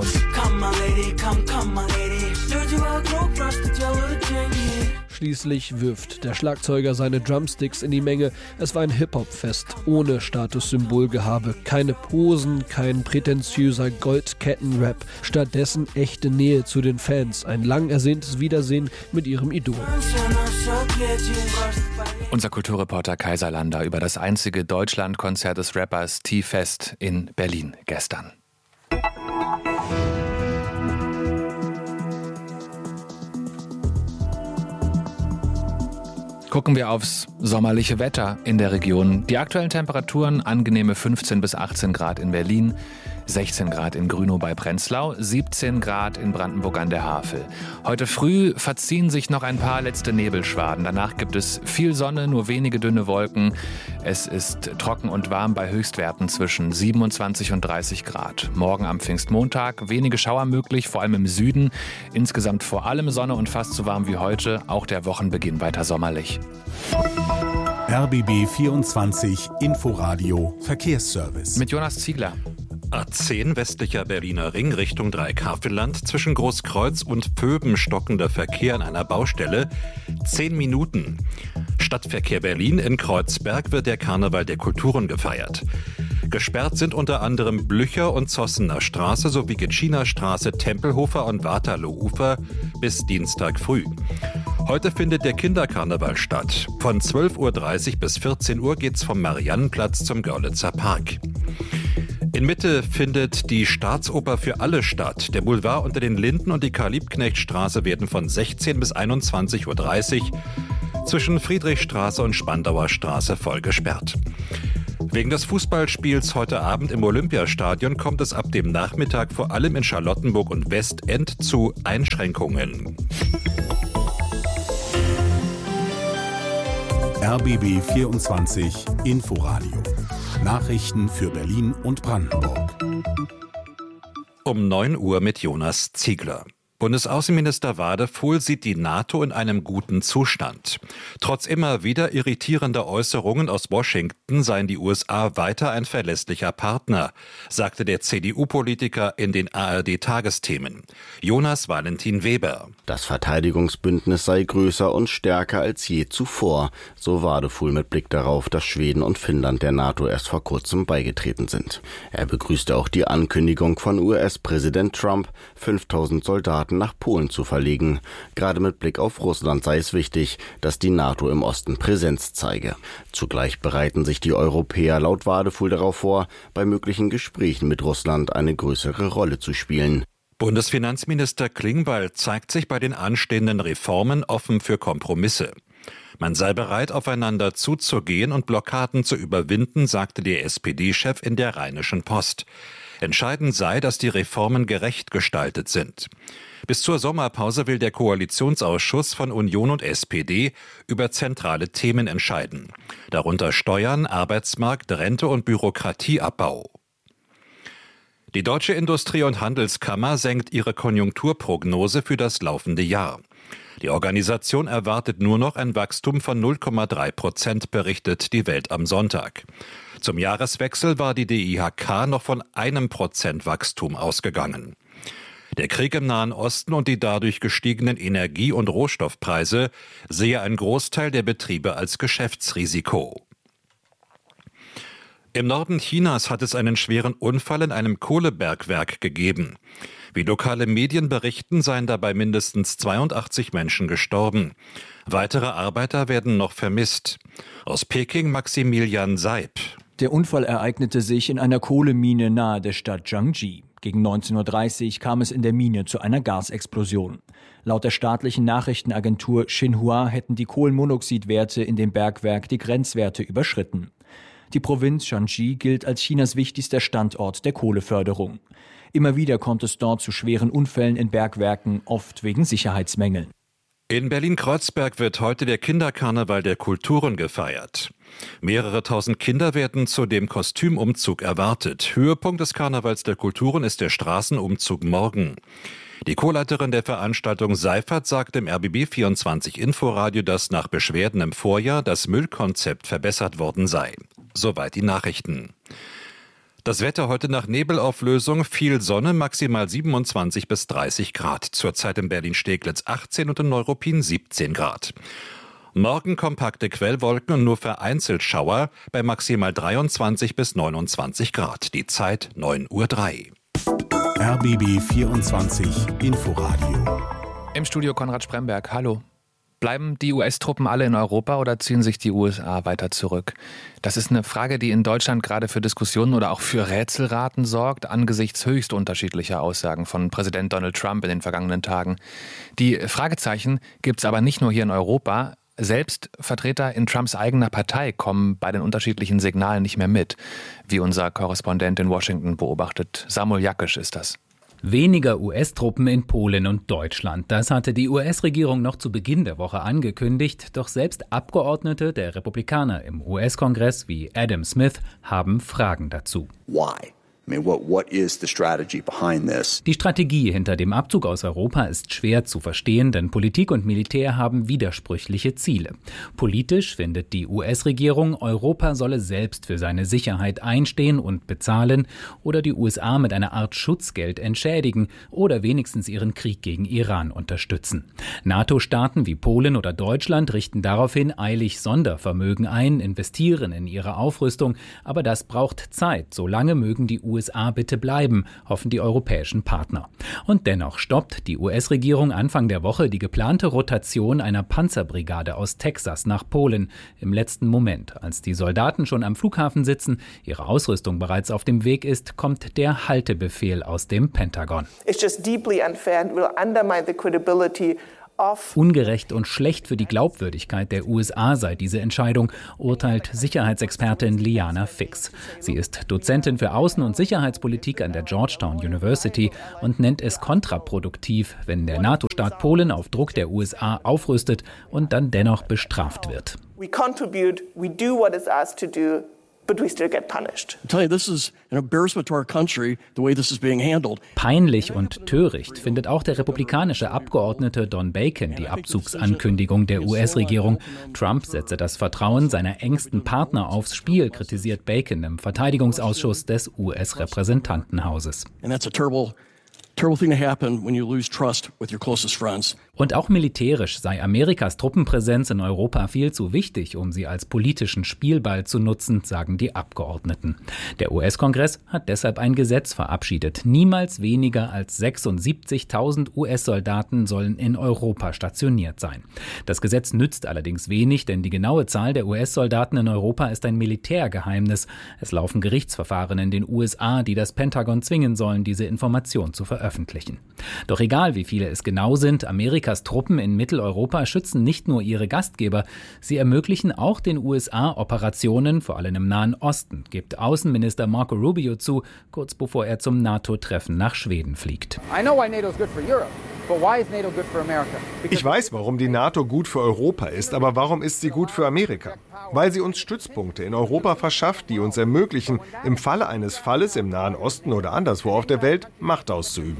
Schließlich wirft der Schlagzeuger seine Drumsticks in die Menge. Es war ein Hip-Hop-Fest ohne Statussymbolgehabe. Keine Posen, kein prätentiöser Goldketten-Rap. Stattdessen echte Nähe zu den Fans. Ein lang ersehntes Wiedersehen mit ihrem Idol. Unser Kulturreporter Kaiser Lander über das einzige Deutschlandkonzert des Rappers T-Fest in Berlin gestern. Gucken wir aufs sommerliche Wetter in der Region. Die aktuellen Temperaturen angenehme fünfzehn bis achtzehn Grad in Berlin, sechzehn Grad in Grünow bei Prenzlau, siebzehn Grad in Brandenburg an der Havel. Heute früh verziehen sich noch ein paar letzte Nebelschwaden. Danach gibt es viel Sonne, nur wenige dünne Wolken. Es ist trocken und warm bei Höchstwerten zwischen siebenundzwanzig und dreißig Grad. Morgen am Pfingstmontag wenige Schauer möglich, vor allem im Süden. Insgesamt vor allem Sonne und fast so warm wie heute. Auch der Wochenbeginn weiter sommerlich. R B B vierundzwanzig Inforadio Verkehrsservice. Mit Jonas Ziegler. A zehn westlicher Berliner Ring Richtung Dreieckhavelland, zwischen Großkreuz und Pöben stockender Verkehr an einer Baustelle, zehn Minuten. Stadtverkehr Berlin, in Kreuzberg wird der Karneval der Kulturen gefeiert. Gesperrt sind unter anderem Blücher und Zossener Straße sowie Gitschiner Straße, Tempelhofer und Waterlooufer bis Dienstag früh. Heute findet der Kinderkarneval statt. Von zwölf Uhr dreißig bis vierzehn Uhr geht's vom Mariannenplatz zum Görlitzer Park. In Mitte findet die Staatsoper für alle statt. Der Boulevard unter den Linden und die Karl-Liebknecht-Straße werden von sechzehn bis einundzwanzig Uhr dreißig zwischen Friedrichstraße und Spandauer Straße voll gesperrt. Wegen des Fußballspiels heute Abend im Olympiastadion kommt es ab dem Nachmittag vor allem in Charlottenburg und Westend zu Einschränkungen. R B B vierundzwanzig Inforadio. Nachrichten für Berlin und Brandenburg. Um neun Uhr mit Jonas Ziegler. Bundesaußenminister Wadefuhl sieht die NATO in einem guten Zustand. Trotz immer wieder irritierender Äußerungen aus Washington seien die U S A weiter ein verlässlicher Partner, sagte der C D U-Politiker in den A R D-Tagesthemen. Jonas Valentin Weber. Das Verteidigungsbündnis sei größer und stärker als je zuvor, so Wadefuhl mit Blick darauf, dass Schweden und Finnland der NATO erst vor kurzem beigetreten sind. Er begrüßte auch die Ankündigung von U S-Präsident Trump, fünftausend Soldaten nach Polen zu verlegen. Gerade mit Blick auf Russland sei es wichtig, dass die NATO im Osten Präsenz zeige. Zugleich bereiten sich die Europäer laut Wadefuhl darauf vor, bei möglichen Gesprächen mit Russland eine größere Rolle zu spielen. Bundesfinanzminister Klingbeil zeigt sich bei den anstehenden Reformen offen für Kompromisse. Man sei bereit, aufeinander zuzugehen und Blockaden zu überwinden, sagte der S P D-Chef in der Rheinischen Post. Entscheidend sei, dass die Reformen gerecht gestaltet sind. Bis zur Sommerpause will der Koalitionsausschuss von Union und S P D über zentrale Themen entscheiden. Darunter Steuern, Arbeitsmarkt, Rente und Bürokratieabbau. Die Deutsche Industrie- und Handelskammer senkt ihre Konjunkturprognose für das laufende Jahr. Die Organisation erwartet nur noch ein Wachstum von null Komma drei Prozent, berichtet die Welt am Sonntag. Zum Jahreswechsel war die D I H K noch von einem Prozent Wachstum ausgegangen. Der Krieg im Nahen Osten und die dadurch gestiegenen Energie- und Rohstoffpreise sehe ein Großteil der Betriebe als Geschäftsrisiko. Im Norden Chinas hat es einen schweren Unfall in einem Kohlebergwerk gegeben. Wie lokale Medien berichten, seien dabei mindestens zweiundachtzig Menschen gestorben. Weitere Arbeiter werden noch vermisst. Aus Peking Maximilian Seib. Der Unfall ereignete sich in einer Kohlemine nahe der Stadt Jiangji. Gegen neunzehn Uhr dreißig kam es in der Mine zu einer Gasexplosion. Laut der staatlichen Nachrichtenagentur Xinhua hätten die Kohlenmonoxidwerte in dem Bergwerk die Grenzwerte überschritten. Die Provinz Shanxi gilt als Chinas wichtigster Standort der Kohleförderung. Immer wieder kommt es dort zu schweren Unfällen in Bergwerken, oft wegen Sicherheitsmängeln. In Berlin-Kreuzberg wird heute der Kinderkarneval der Kulturen gefeiert. Mehrere tausend Kinder werden zu dem Kostümumzug erwartet. Höhepunkt des Karnevals der Kulturen ist der Straßenumzug morgen. Die Co-Leiterin der Veranstaltung Seifert sagt im R B B vierundzwanzig Inforadio, dass nach Beschwerden im Vorjahr das Müllkonzept verbessert worden sei. Soweit die Nachrichten. Das Wetter heute nach Nebelauflösung, viel Sonne, maximal siebenundzwanzig bis dreißig Grad. Zurzeit in Berlin-Steglitz achtzehn und in Neuruppin siebzehn Grad. Morgen kompakte Quellwolken und nur vereinzelt Schauer bei maximal dreiundzwanzig bis neunundzwanzig Grad. Die Zeit neun Uhr drei. R B B vierundzwanzig Inforadio. Im Studio Konrad Spremberg. Hallo. Bleiben die U S-Truppen alle in Europa oder ziehen sich die U S A weiter zurück? Das ist eine Frage, die in Deutschland gerade für Diskussionen oder auch für Rätselraten sorgt, angesichts höchst unterschiedlicher Aussagen von Präsident Donald Trump in den vergangenen Tagen. Die Fragezeichen gibt es aber nicht nur hier in Europa. Selbst Vertreter in Trumps eigener Partei kommen bei den unterschiedlichen Signalen nicht mehr mit, wie unser Korrespondent in Washington beobachtet. Samuel Jakisch ist das. Weniger U S-Truppen in Polen und Deutschland. Das hatte die U S-Regierung noch zu Beginn der Woche angekündigt. Doch selbst Abgeordnete der Republikaner im U S-Kongress wie Adam Smith haben Fragen dazu. Why? I mean, what, what is the strategy behind this? Die Strategie hinter dem Abzug aus Europa ist schwer zu verstehen, denn Politik und Militär haben widersprüchliche Ziele. Politisch findet die U S-Regierung, Europa solle selbst für seine Sicherheit einstehen und bezahlen oder die U S A mit einer Art Schutzgeld entschädigen oder wenigstens ihren Krieg gegen Iran unterstützen. NATO-Staaten wie Polen oder Deutschland richten daraufhin eilig Sondervermögen ein, investieren in ihre Aufrüstung, aber das braucht Zeit. Solange mögen die U U S A bitte bleiben, hoffen die europäischen Partner. Und dennoch stoppt die U S-Regierung Anfang der Woche die geplante Rotation einer Panzerbrigade aus Texas nach Polen im letzten Moment. Als die Soldaten schon am Flughafen sitzen, ihre Ausrüstung bereits auf dem Weg ist, kommt der Haltebefehl aus dem Pentagon. It's just deeply unfair and will undermine the credibility. Ungerecht und schlecht für die Glaubwürdigkeit der U S A sei diese Entscheidung, urteilt Sicherheitsexpertin Liana Fix. Sie ist Dozentin für Außen- und Sicherheitspolitik an der Georgetown University und nennt es kontraproduktiv, wenn der NATO-Staat Polen auf Druck der U S A aufrüstet und dann dennoch bestraft wird. We contribute, we do what is asked to do. But we still get punished. Peinlich und töricht findet auch der republikanische Abgeordnete Don Bacon die Abzugsankündigung der U S-Regierung. Trump setze das Vertrauen seiner engsten Partner aufs Spiel, kritisiert Bacon im Verteidigungsausschuss des U S-Repräsentantenhauses. Und auch militärisch sei Amerikas Truppenpräsenz in Europa viel zu wichtig, um sie als politischen Spielball zu nutzen, sagen die Abgeordneten. Der U S-Kongress hat deshalb ein Gesetz verabschiedet. Niemals weniger als sechsundsiebzigtausend U S-Soldaten sollen in Europa stationiert sein. Das Gesetz nützt allerdings wenig, denn die genaue Zahl der U S-Soldaten in Europa ist ein Militärgeheimnis. Es laufen Gerichtsverfahren in den U S A, die das Pentagon zwingen sollen, diese Information zu veröffentlichen. Veröffentlichen. Doch egal, wie viele es genau sind, Amerikas Truppen in Mitteleuropa schützen nicht nur ihre Gastgeber, sie ermöglichen auch den U S A Operationen, vor allem im Nahen Osten, gibt Außenminister Marco Rubio zu, kurz bevor er zum NATO-Treffen nach Schweden fliegt. I know why NATO is good for Europe. Ich weiß, warum die NATO gut für Europa ist, aber warum ist sie gut für Amerika? Weil sie uns Stützpunkte in Europa verschafft, die uns ermöglichen, im Falle eines Falles im Nahen Osten oder anderswo auf der Welt Macht auszuüben.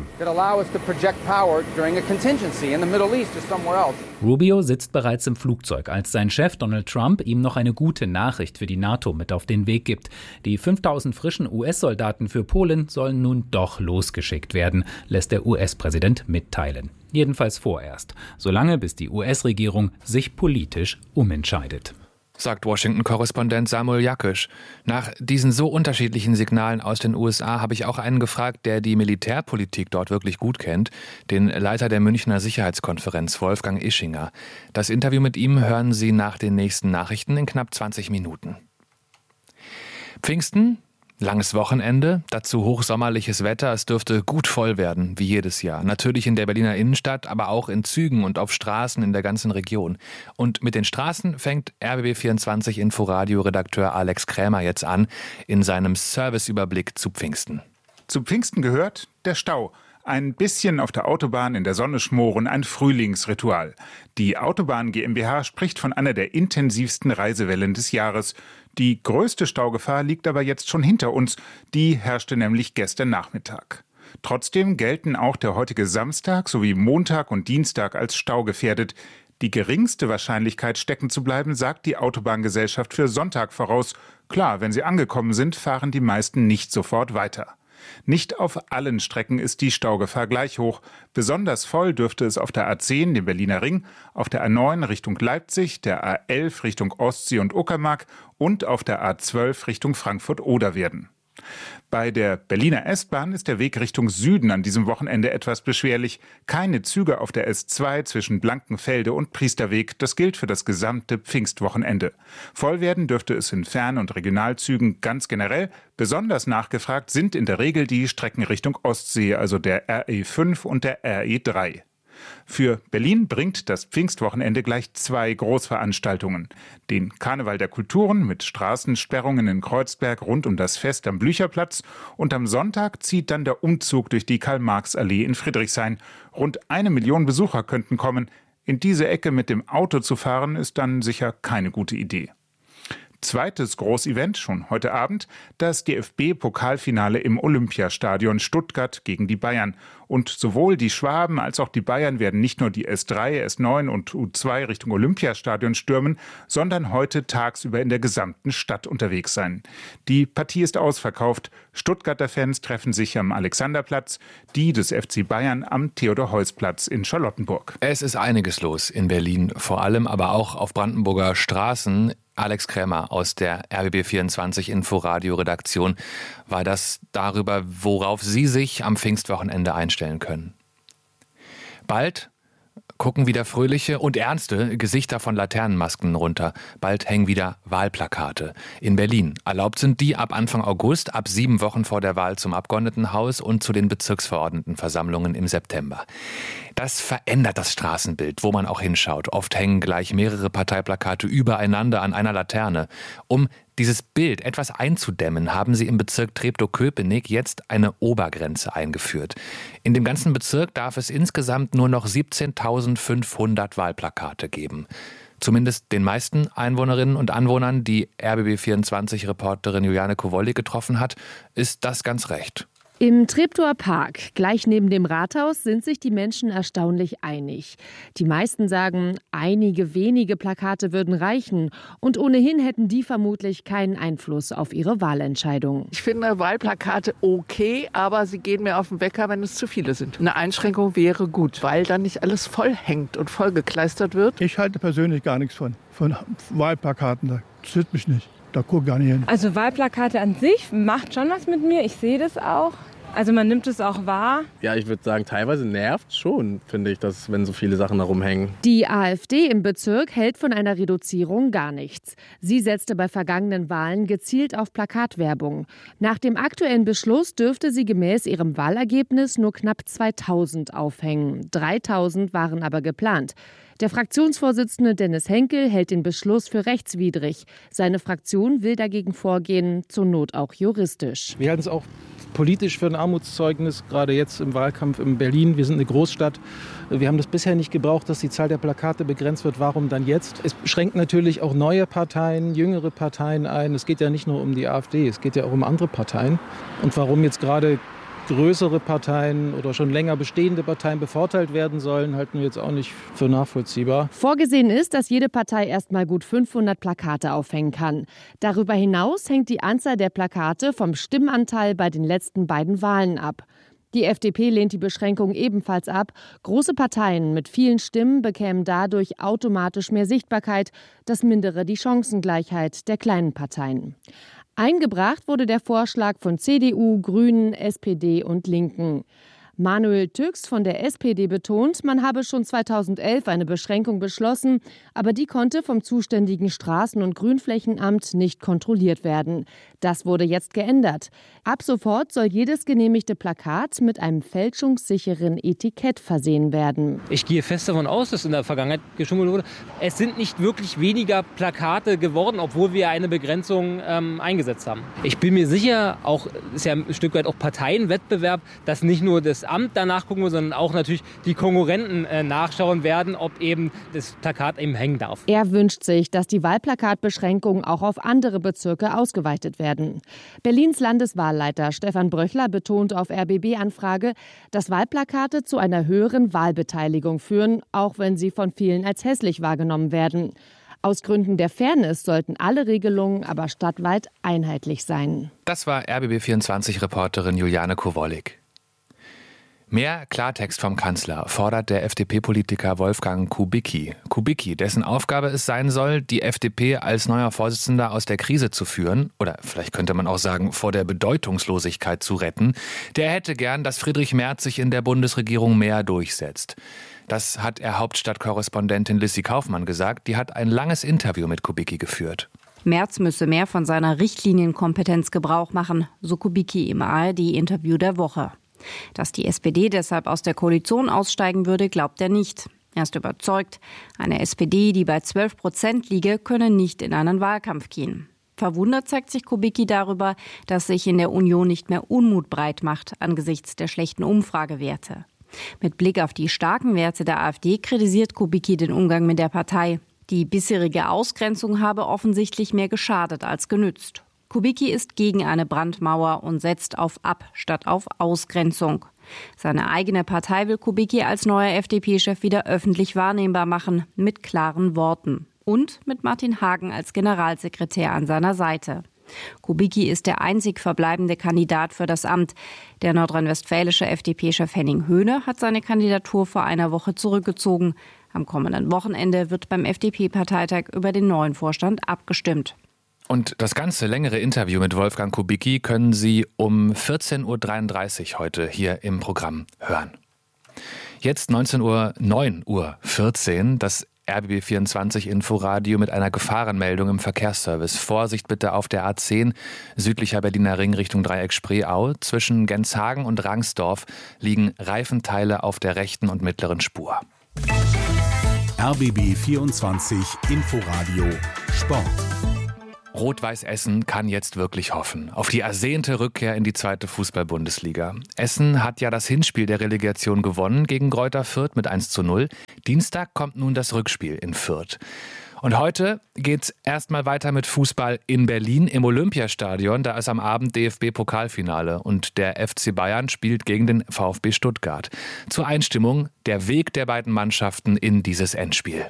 Rubio sitzt bereits im Flugzeug, als sein Chef Donald Trump ihm noch eine gute Nachricht für die NATO mit auf den Weg gibt. Die fünftausend frischen U S-Soldaten für Polen sollen nun doch losgeschickt werden, lässt der U S-Präsident mitteilen. Jedenfalls vorerst, solange bis die U S-Regierung sich politisch umentscheidet. Sagt Washington-Korrespondent Samuel Jakisch. Nach diesen so unterschiedlichen Signalen aus den U S A habe ich auch einen gefragt, der die Militärpolitik dort wirklich gut kennt, den Leiter der Münchner Sicherheitskonferenz, Wolfgang Ischinger. Das Interview mit ihm hören Sie nach den nächsten Nachrichten in knapp zwanzig Minuten. Pfingsten? Langes Wochenende, dazu hochsommerliches Wetter. Es dürfte gut voll werden, wie jedes Jahr. Natürlich in der Berliner Innenstadt, aber auch in Zügen und auf Straßen in der ganzen Region. Und mit den Straßen fängt R B B vierundzwanzig Inforadio-Redakteur Alex Krämer jetzt an in seinem Serviceüberblick zu Pfingsten. Zu Pfingsten gehört der Stau. Ein bisschen auf der Autobahn in der Sonne schmoren, ein Frühlingsritual. Die Autobahn GmbH spricht von einer der intensivsten Reisewellen des Jahres. Die größte Staugefahr liegt aber jetzt schon hinter uns. Die herrschte nämlich gestern Nachmittag. Trotzdem gelten auch der heutige Samstag sowie Montag und Dienstag als staugefährdet. Die geringste Wahrscheinlichkeit, stecken zu bleiben, sagt die Autobahngesellschaft für Sonntag voraus. Klar, wenn sie angekommen sind, fahren die meisten nicht sofort weiter. Nicht auf allen Strecken ist die Staugefahr gleich hoch. Besonders voll dürfte es auf der A zehn, dem Berliner Ring, auf der A neun Richtung Leipzig, der A elf Richtung Ostsee und Uckermark und auf der A zwölf Richtung Frankfurt-Oder werden. Bei der Berliner S-Bahn ist der Weg Richtung Süden an diesem Wochenende etwas beschwerlich. Keine Züge auf der S zwei zwischen Blankenfelde und Priesterweg. Das gilt für das gesamte Pfingstwochenende. Voll werden dürfte es in Fern- und Regionalzügen ganz generell. Besonders nachgefragt sind in der Regel die Strecken Richtung Ostsee, also der R E fünf und der R E drei. Für Berlin bringt das Pfingstwochenende gleich zwei Großveranstaltungen. Den Karneval der Kulturen mit Straßensperrungen in Kreuzberg rund um das Fest am Blücherplatz und am Sonntag zieht dann der Umzug durch die Karl-Marx-Allee in Friedrichshain. Rund eine Million Besucher könnten kommen. In diese Ecke mit dem Auto zu fahren, ist dann sicher keine gute Idee. Zweites Großevent schon heute Abend, das D F B-Pokalfinale im Olympiastadion Stuttgart gegen die Bayern. Und sowohl die Schwaben als auch die Bayern werden nicht nur die S drei, S neun und U zwei Richtung Olympiastadion stürmen, sondern heute tagsüber in der gesamten Stadt unterwegs sein. Die Partie ist ausverkauft. Stuttgarter Fans treffen sich am Alexanderplatz, die des F C Bayern am Theodor-Heuss-Platz in Charlottenburg. Es ist einiges los in Berlin, vor allem aber auch auf Brandenburger Straßen. Alex Krämer aus der R B B vierundzwanzig Inforadio-Redaktion war das darüber, worauf Sie sich am Pfingstwochenende einstellen können. Bald gucken wieder fröhliche und ernste Gesichter von Laternenmasken runter. Bald hängen wieder Wahlplakate. In Berlin erlaubt sind die ab Anfang August, ab sieben Wochen vor der Wahl zum Abgeordnetenhaus und zu den Bezirksverordnetenversammlungen im September. Das verändert das Straßenbild, wo man auch hinschaut. Oft hängen gleich mehrere Parteiplakate übereinander an einer Laterne. Um dieses Bild etwas einzudämmen, haben sie im Bezirk Treptow-Köpenick jetzt eine Obergrenze eingeführt. In dem ganzen Bezirk darf es insgesamt nur noch siebzehntausendfünfhundert Wahlplakate geben. Zumindest den meisten Einwohnerinnen und Anwohnern, die R B B vierundzwanzig-Reporterin Juliane Kowollik getroffen hat, ist das ganz recht. Im Treptower Park, gleich neben dem Rathaus, sind sich die Menschen erstaunlich einig. Die meisten sagen, einige wenige Plakate würden reichen und ohnehin hätten die vermutlich keinen Einfluss auf ihre Wahlentscheidung. Ich finde Wahlplakate okay, aber sie gehen mir auf den Wecker, wenn es zu viele sind. Eine Einschränkung wäre gut, weil dann nicht alles voll hängt und vollgekleistert wird. Ich halte persönlich gar nichts von, von Wahlplakaten, das interessiert mich nicht. Da guck gar nicht hin. Also Wahlplakate an sich macht schon was mit mir. Ich sehe das auch. Also man nimmt es auch wahr. Ja, ich würde sagen, teilweise nervt schon, finde ich, dass, wenn so viele Sachen da rumhängen. Die AfD im Bezirk hält von einer Reduzierung gar nichts. Sie setzte bei vergangenen Wahlen gezielt auf Plakatwerbung. Nach dem aktuellen Beschluss dürfte sie gemäß ihrem Wahlergebnis nur knapp zweitausend aufhängen. dreitausend waren aber geplant. Der Fraktionsvorsitzende Dennis Henkel hält den Beschluss für rechtswidrig. Seine Fraktion will dagegen vorgehen, zur Not auch juristisch. Wir halten es auch politisch für ein Armutszeugnis, gerade jetzt im Wahlkampf in Berlin. Wir sind eine Großstadt. Wir haben das bisher nicht gebraucht, dass die Zahl der Plakate begrenzt wird. Warum dann jetzt? Es schränkt natürlich auch neue Parteien, jüngere Parteien ein. Es geht ja nicht nur um die AfD, es geht ja auch um andere Parteien. Und warum jetzt gerade größere Parteien oder schon länger bestehende Parteien bevorteilt werden sollen, halten wir jetzt auch nicht für nachvollziehbar. Vorgesehen ist, dass jede Partei erst mal gut fünfhundert Plakate aufhängen kann. Darüber hinaus hängt die Anzahl der Plakate vom Stimmanteil bei den letzten beiden Wahlen ab. Die F D P lehnt die Beschränkung ebenfalls ab. Große Parteien mit vielen Stimmen bekämen dadurch automatisch mehr Sichtbarkeit. Das mindere die Chancengleichheit der kleinen Parteien. Eingebracht wurde der Vorschlag von C D U, Grünen, S P D und Linken. Manuel Tüx von der S P D betont, man habe schon zweitausendelf eine Beschränkung beschlossen, aber die konnte vom zuständigen Straßen- und Grünflächenamt nicht kontrolliert werden. Das wurde jetzt geändert. Ab sofort soll jedes genehmigte Plakat mit einem fälschungssicheren Etikett versehen werden. Ich gehe fest davon aus, dass in der Vergangenheit geschummelt wurde. Es sind nicht wirklich weniger Plakate geworden, obwohl wir eine Begrenzung ähm, eingesetzt haben. Ich bin mir sicher, auch ist ja ein Stück weit auch Parteienwettbewerb, dass nicht nur das Amt danach gucken muss, sondern auch natürlich die Konkurrenten äh, nachschauen werden, ob eben das Plakat eben hängen darf. Er wünscht sich, dass die Wahlplakatbeschränkungen auch auf andere Bezirke ausgeweitet werden. Berlins Landeswahlleiter Stefan Bröchler betont auf R B B-Anfrage, dass Wahlplakate zu einer höheren Wahlbeteiligung führen, auch wenn sie von vielen als hässlich wahrgenommen werden. Aus Gründen der Fairness sollten alle Regelungen aber stadtweit einheitlich sein. Das war R B B vierundzwanzig-Reporterin Juliane Kowollik. Mehr Klartext vom Kanzler fordert der F D P-Politiker Wolfgang Kubicki. Kubicki, dessen Aufgabe es sein soll, die F D P als neuer Vorsitzender aus der Krise zu führen, oder vielleicht könnte man auch sagen, vor der Bedeutungslosigkeit zu retten, der hätte gern, dass Friedrich Merz sich in der Bundesregierung mehr durchsetzt. Das hat er Hauptstadtkorrespondentin Lissy Kaufmann gesagt. Die hat ein langes Interview mit Kubicki geführt. Merz müsse mehr von seiner Richtlinienkompetenz Gebrauch machen, so Kubicki im A R D-Interview der Woche. Dass die S P D deshalb aus der Koalition aussteigen würde, glaubt er nicht. Er ist überzeugt, eine S P D, die bei zwölf Prozent liege, könne nicht in einen Wahlkampf gehen. Verwundert zeigt sich Kubicki darüber, dass sich in der Union nicht mehr Unmut breit macht angesichts der schlechten Umfragewerte. Mit Blick auf die starken Werte der AfD kritisiert Kubicki den Umgang mit der Partei. Die bisherige Ausgrenzung habe offensichtlich mehr geschadet als genützt. Kubicki ist gegen eine Brandmauer und setzt auf Ab- statt auf Ausgrenzung. Seine eigene Partei will Kubicki als neuer F D P-Chef wieder öffentlich wahrnehmbar machen, mit klaren Worten. Und mit Martin Hagen als Generalsekretär an seiner Seite. Kubicki ist der einzig verbleibende Kandidat für das Amt. Der nordrhein-westfälische F D P-Chef Henning Höhne hat seine Kandidatur vor einer Woche zurückgezogen. Am kommenden Wochenende wird beim F D P-Parteitag über den neuen Vorstand abgestimmt. Und das ganze längere Interview mit Wolfgang Kubicki können Sie um vierzehn Uhr dreiunddreißig heute hier im Programm hören. Jetzt neunzehn Uhr, neun Uhr vierzehn, das R B B vierundzwanzig Inforadio mit einer Gefahrenmeldung im Verkehrsservice. Vorsicht bitte auf der A zehn, südlicher Berliner Ring Richtung Dreieck Spreeau. Zwischen Genshagen und Rangsdorf liegen Reifenteile auf der rechten und mittleren Spur. R B B vierundzwanzig Inforadio Sport. Rot-Weiß Essen kann jetzt wirklich hoffen auf die ersehnte Rückkehr in die zweite Fußball-Bundesliga. Essen hat ja das Hinspiel der Relegation gewonnen gegen Greuther Fürth mit eins zu null. Dienstag kommt nun das Rückspiel in Fürth. Und heute geht's erstmal weiter mit Fußball in Berlin im Olympiastadion. Da ist am Abend D F B-Pokalfinale und der F C Bayern spielt gegen den VfB Stuttgart. Zur Einstimmung der Weg der beiden Mannschaften in dieses Endspiel.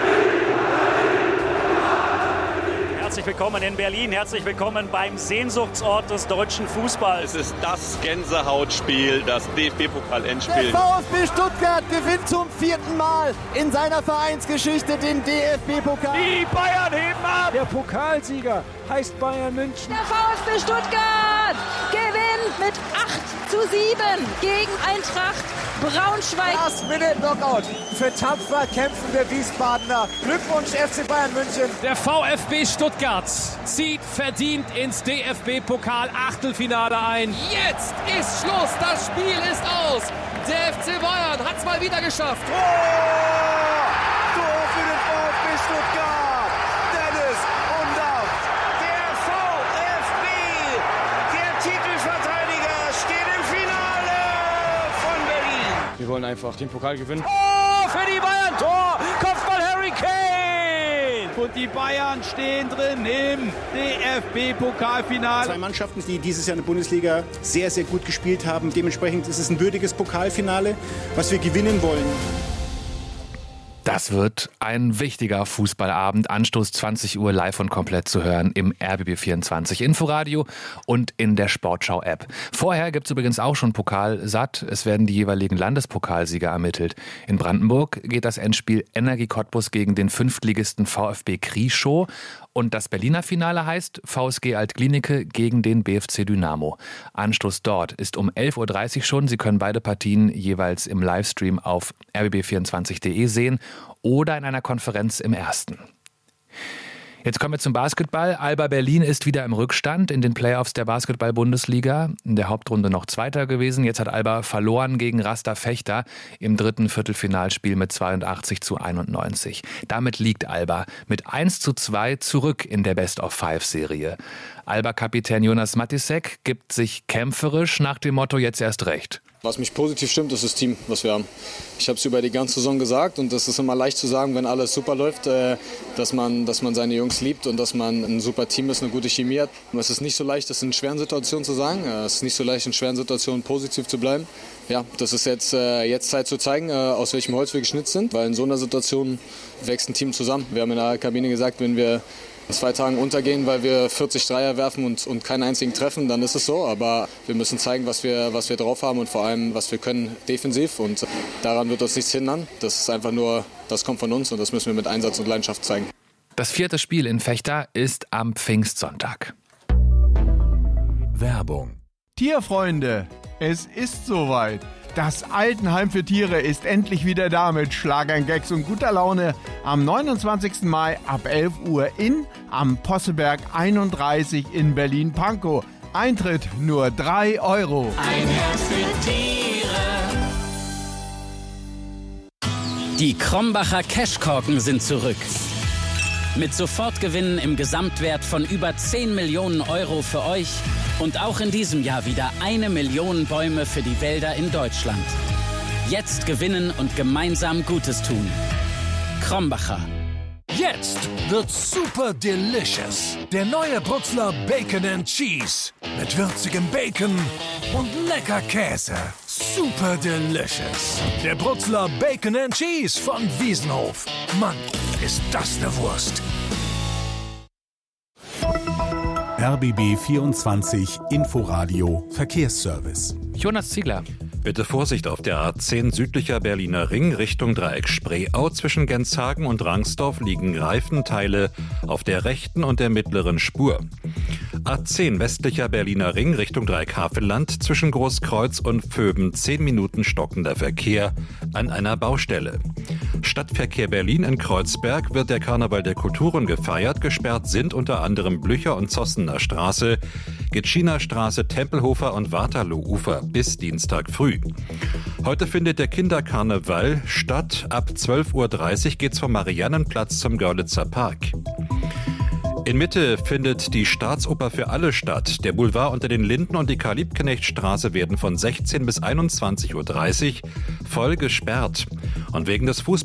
Herzlich willkommen in Berlin, herzlich willkommen beim Sehnsuchtsort des deutschen Fußballs. Es ist das Gänsehautspiel, das D F B-Pokal-Endspiel. Der VfB Stuttgart gewinnt zum vierten Mal in seiner Vereinsgeschichte den D F B-Pokal. Die Bayern heben ab! Der Pokalsieger heißt Bayern München. Der VfB Stuttgart gewinnt mit acht zu sieben gegen Eintracht Braunschweig. Last-Minute-Knockout für tapfer kämpfende Wiesbadener. Glückwunsch F C Bayern München. Der VfB Stuttgart zieht verdient ins D F B-Pokal-Achtelfinale ein. Jetzt ist Schluss, das Spiel ist aus. Der F C Bayern hat es mal wieder geschafft. Tor! Tor für den VfB Stuttgart. Dennis Undaff. Der VfB, der Titelverteidiger, steht im Finale von Berlin. Wir wollen einfach den Pokal gewinnen. Oh, für die Bayern, Tor! Kopfball Harry Kane! Und die Bayern stehen drin im D F B-Pokalfinale. Zwei Mannschaften, die dieses Jahr in der Bundesliga sehr, sehr gut gespielt haben. Dementsprechend ist es ein würdiges Pokalfinale, was wir gewinnen wollen. Das wird ein wichtiger Fußballabend. Anstoß zwanzig Uhr live und komplett zu hören im R B B vierundzwanzig Inforadio und in der Sportschau-App. Vorher gibt es übrigens auch schon Pokalsatt. Es werden die jeweiligen Landespokalsieger ermittelt. In Brandenburg geht das Endspiel Energie Cottbus gegen den Fünftligisten VfB Krieschow. Und das Berliner Finale heißt V S G Altklinike gegen den B F C Dynamo. Anstoß dort ist um elf Uhr dreißig schon. Sie können beide Partien jeweils im Livestream auf r b b vierundzwanzig punkt de sehen oder in einer Konferenz im Ersten. Jetzt kommen wir zum Basketball. Alba Berlin ist wieder im Rückstand in den Playoffs der Basketball-Bundesliga. In der Hauptrunde noch Zweiter gewesen. Jetzt hat Alba verloren gegen Rasta Fechter im dritten Viertelfinalspiel mit zweiundachtzig zu einundneunzig. Damit liegt Alba mit eins zu zwei zurück in der Best-of-Five-Serie. Alba-Kapitän Jonas Matisek gibt sich kämpferisch nach dem Motto jetzt erst recht. Was mich positiv stimmt, ist das Team, was wir haben. Ich habe es über die ganze Saison gesagt und das ist immer leicht zu sagen, wenn alles super läuft, dass man, dass man seine Jungs liebt und dass man ein super Team ist, eine gute Chemie hat. Es ist nicht so leicht, das in schweren Situationen zu sagen. Es ist nicht so leicht, in schweren Situationen positiv zu bleiben. Ja, das ist jetzt, jetzt Zeit zu zeigen, aus welchem Holz wir geschnitzt sind, weil in so einer Situation wächst ein Team zusammen. Wir haben in der Kabine gesagt, wenn wir in zwei Tagen untergehen, weil wir vierzig Dreier werfen und, und keinen einzigen treffen, dann ist es so. Aber wir müssen zeigen, was wir, was wir drauf haben und vor allem, was wir können defensiv. Und daran wird uns nichts hindern. Das ist einfach nur, das kommt von uns und das müssen wir mit Einsatz und Leidenschaft zeigen. Das vierte Spiel in Fechter ist am Pfingstsonntag. Werbung. Tierfreunde, es ist soweit. Das Altenheim für Tiere ist endlich wieder da mit Schlagern, Gags und guter Laune am neunundzwanzigsten Mai ab elf Uhr in am Posseberg einunddreißig in Berlin-Pankow. Eintritt nur drei Euro. Ein Herz für Tiere. Die Krombacher Cashkorken sind zurück. Mit Sofortgewinnen im Gesamtwert von über zehn Millionen Euro für euch und auch in diesem Jahr wieder eine Million Bäume für die Wälder in Deutschland. Jetzt gewinnen und gemeinsam Gutes tun. Krombacher. Jetzt wird's super delicious. Der neue Bruxler Bacon and Cheese. Mit würzigem Bacon und lecker Käse. Super delicious. Der Brutzler Bacon and Cheese von Wiesenhof. Mann, ist das eine Wurst. R B B vierundzwanzig Inforadio Verkehrsservice. Jonas Ziegler. Bitte Vorsicht auf der A zehn südlicher Berliner Ring Richtung Dreieck Spreeau. Zwischen Genshagen und Rangsdorf liegen Reifenteile auf der rechten und der mittleren Spur. A zehn westlicher Berliner Ring Richtung Dreieck Havelland. Zwischen Großkreuz und Pföben zehn Minuten stockender Verkehr an einer Baustelle. Stadtverkehr Berlin in Kreuzberg wird der Karneval der Kulturen gefeiert. Gesperrt sind unter anderem Blücher und Zossener Straße, Gitschiner Straße, Tempelhofer und Waterloo-Ufer bis Dienstag früh. Heute findet der Kinderkarneval statt. Ab zwölf Uhr dreißig geht's vom Mariannenplatz zum Görlitzer Park. In Mitte findet die Staatsoper für alle statt. Der Boulevard unter den Linden und die Karl-Liebknecht-Straße werden von sechzehn bis einundzwanzig Uhr dreißig voll gesperrt. Und wegen des Fußballs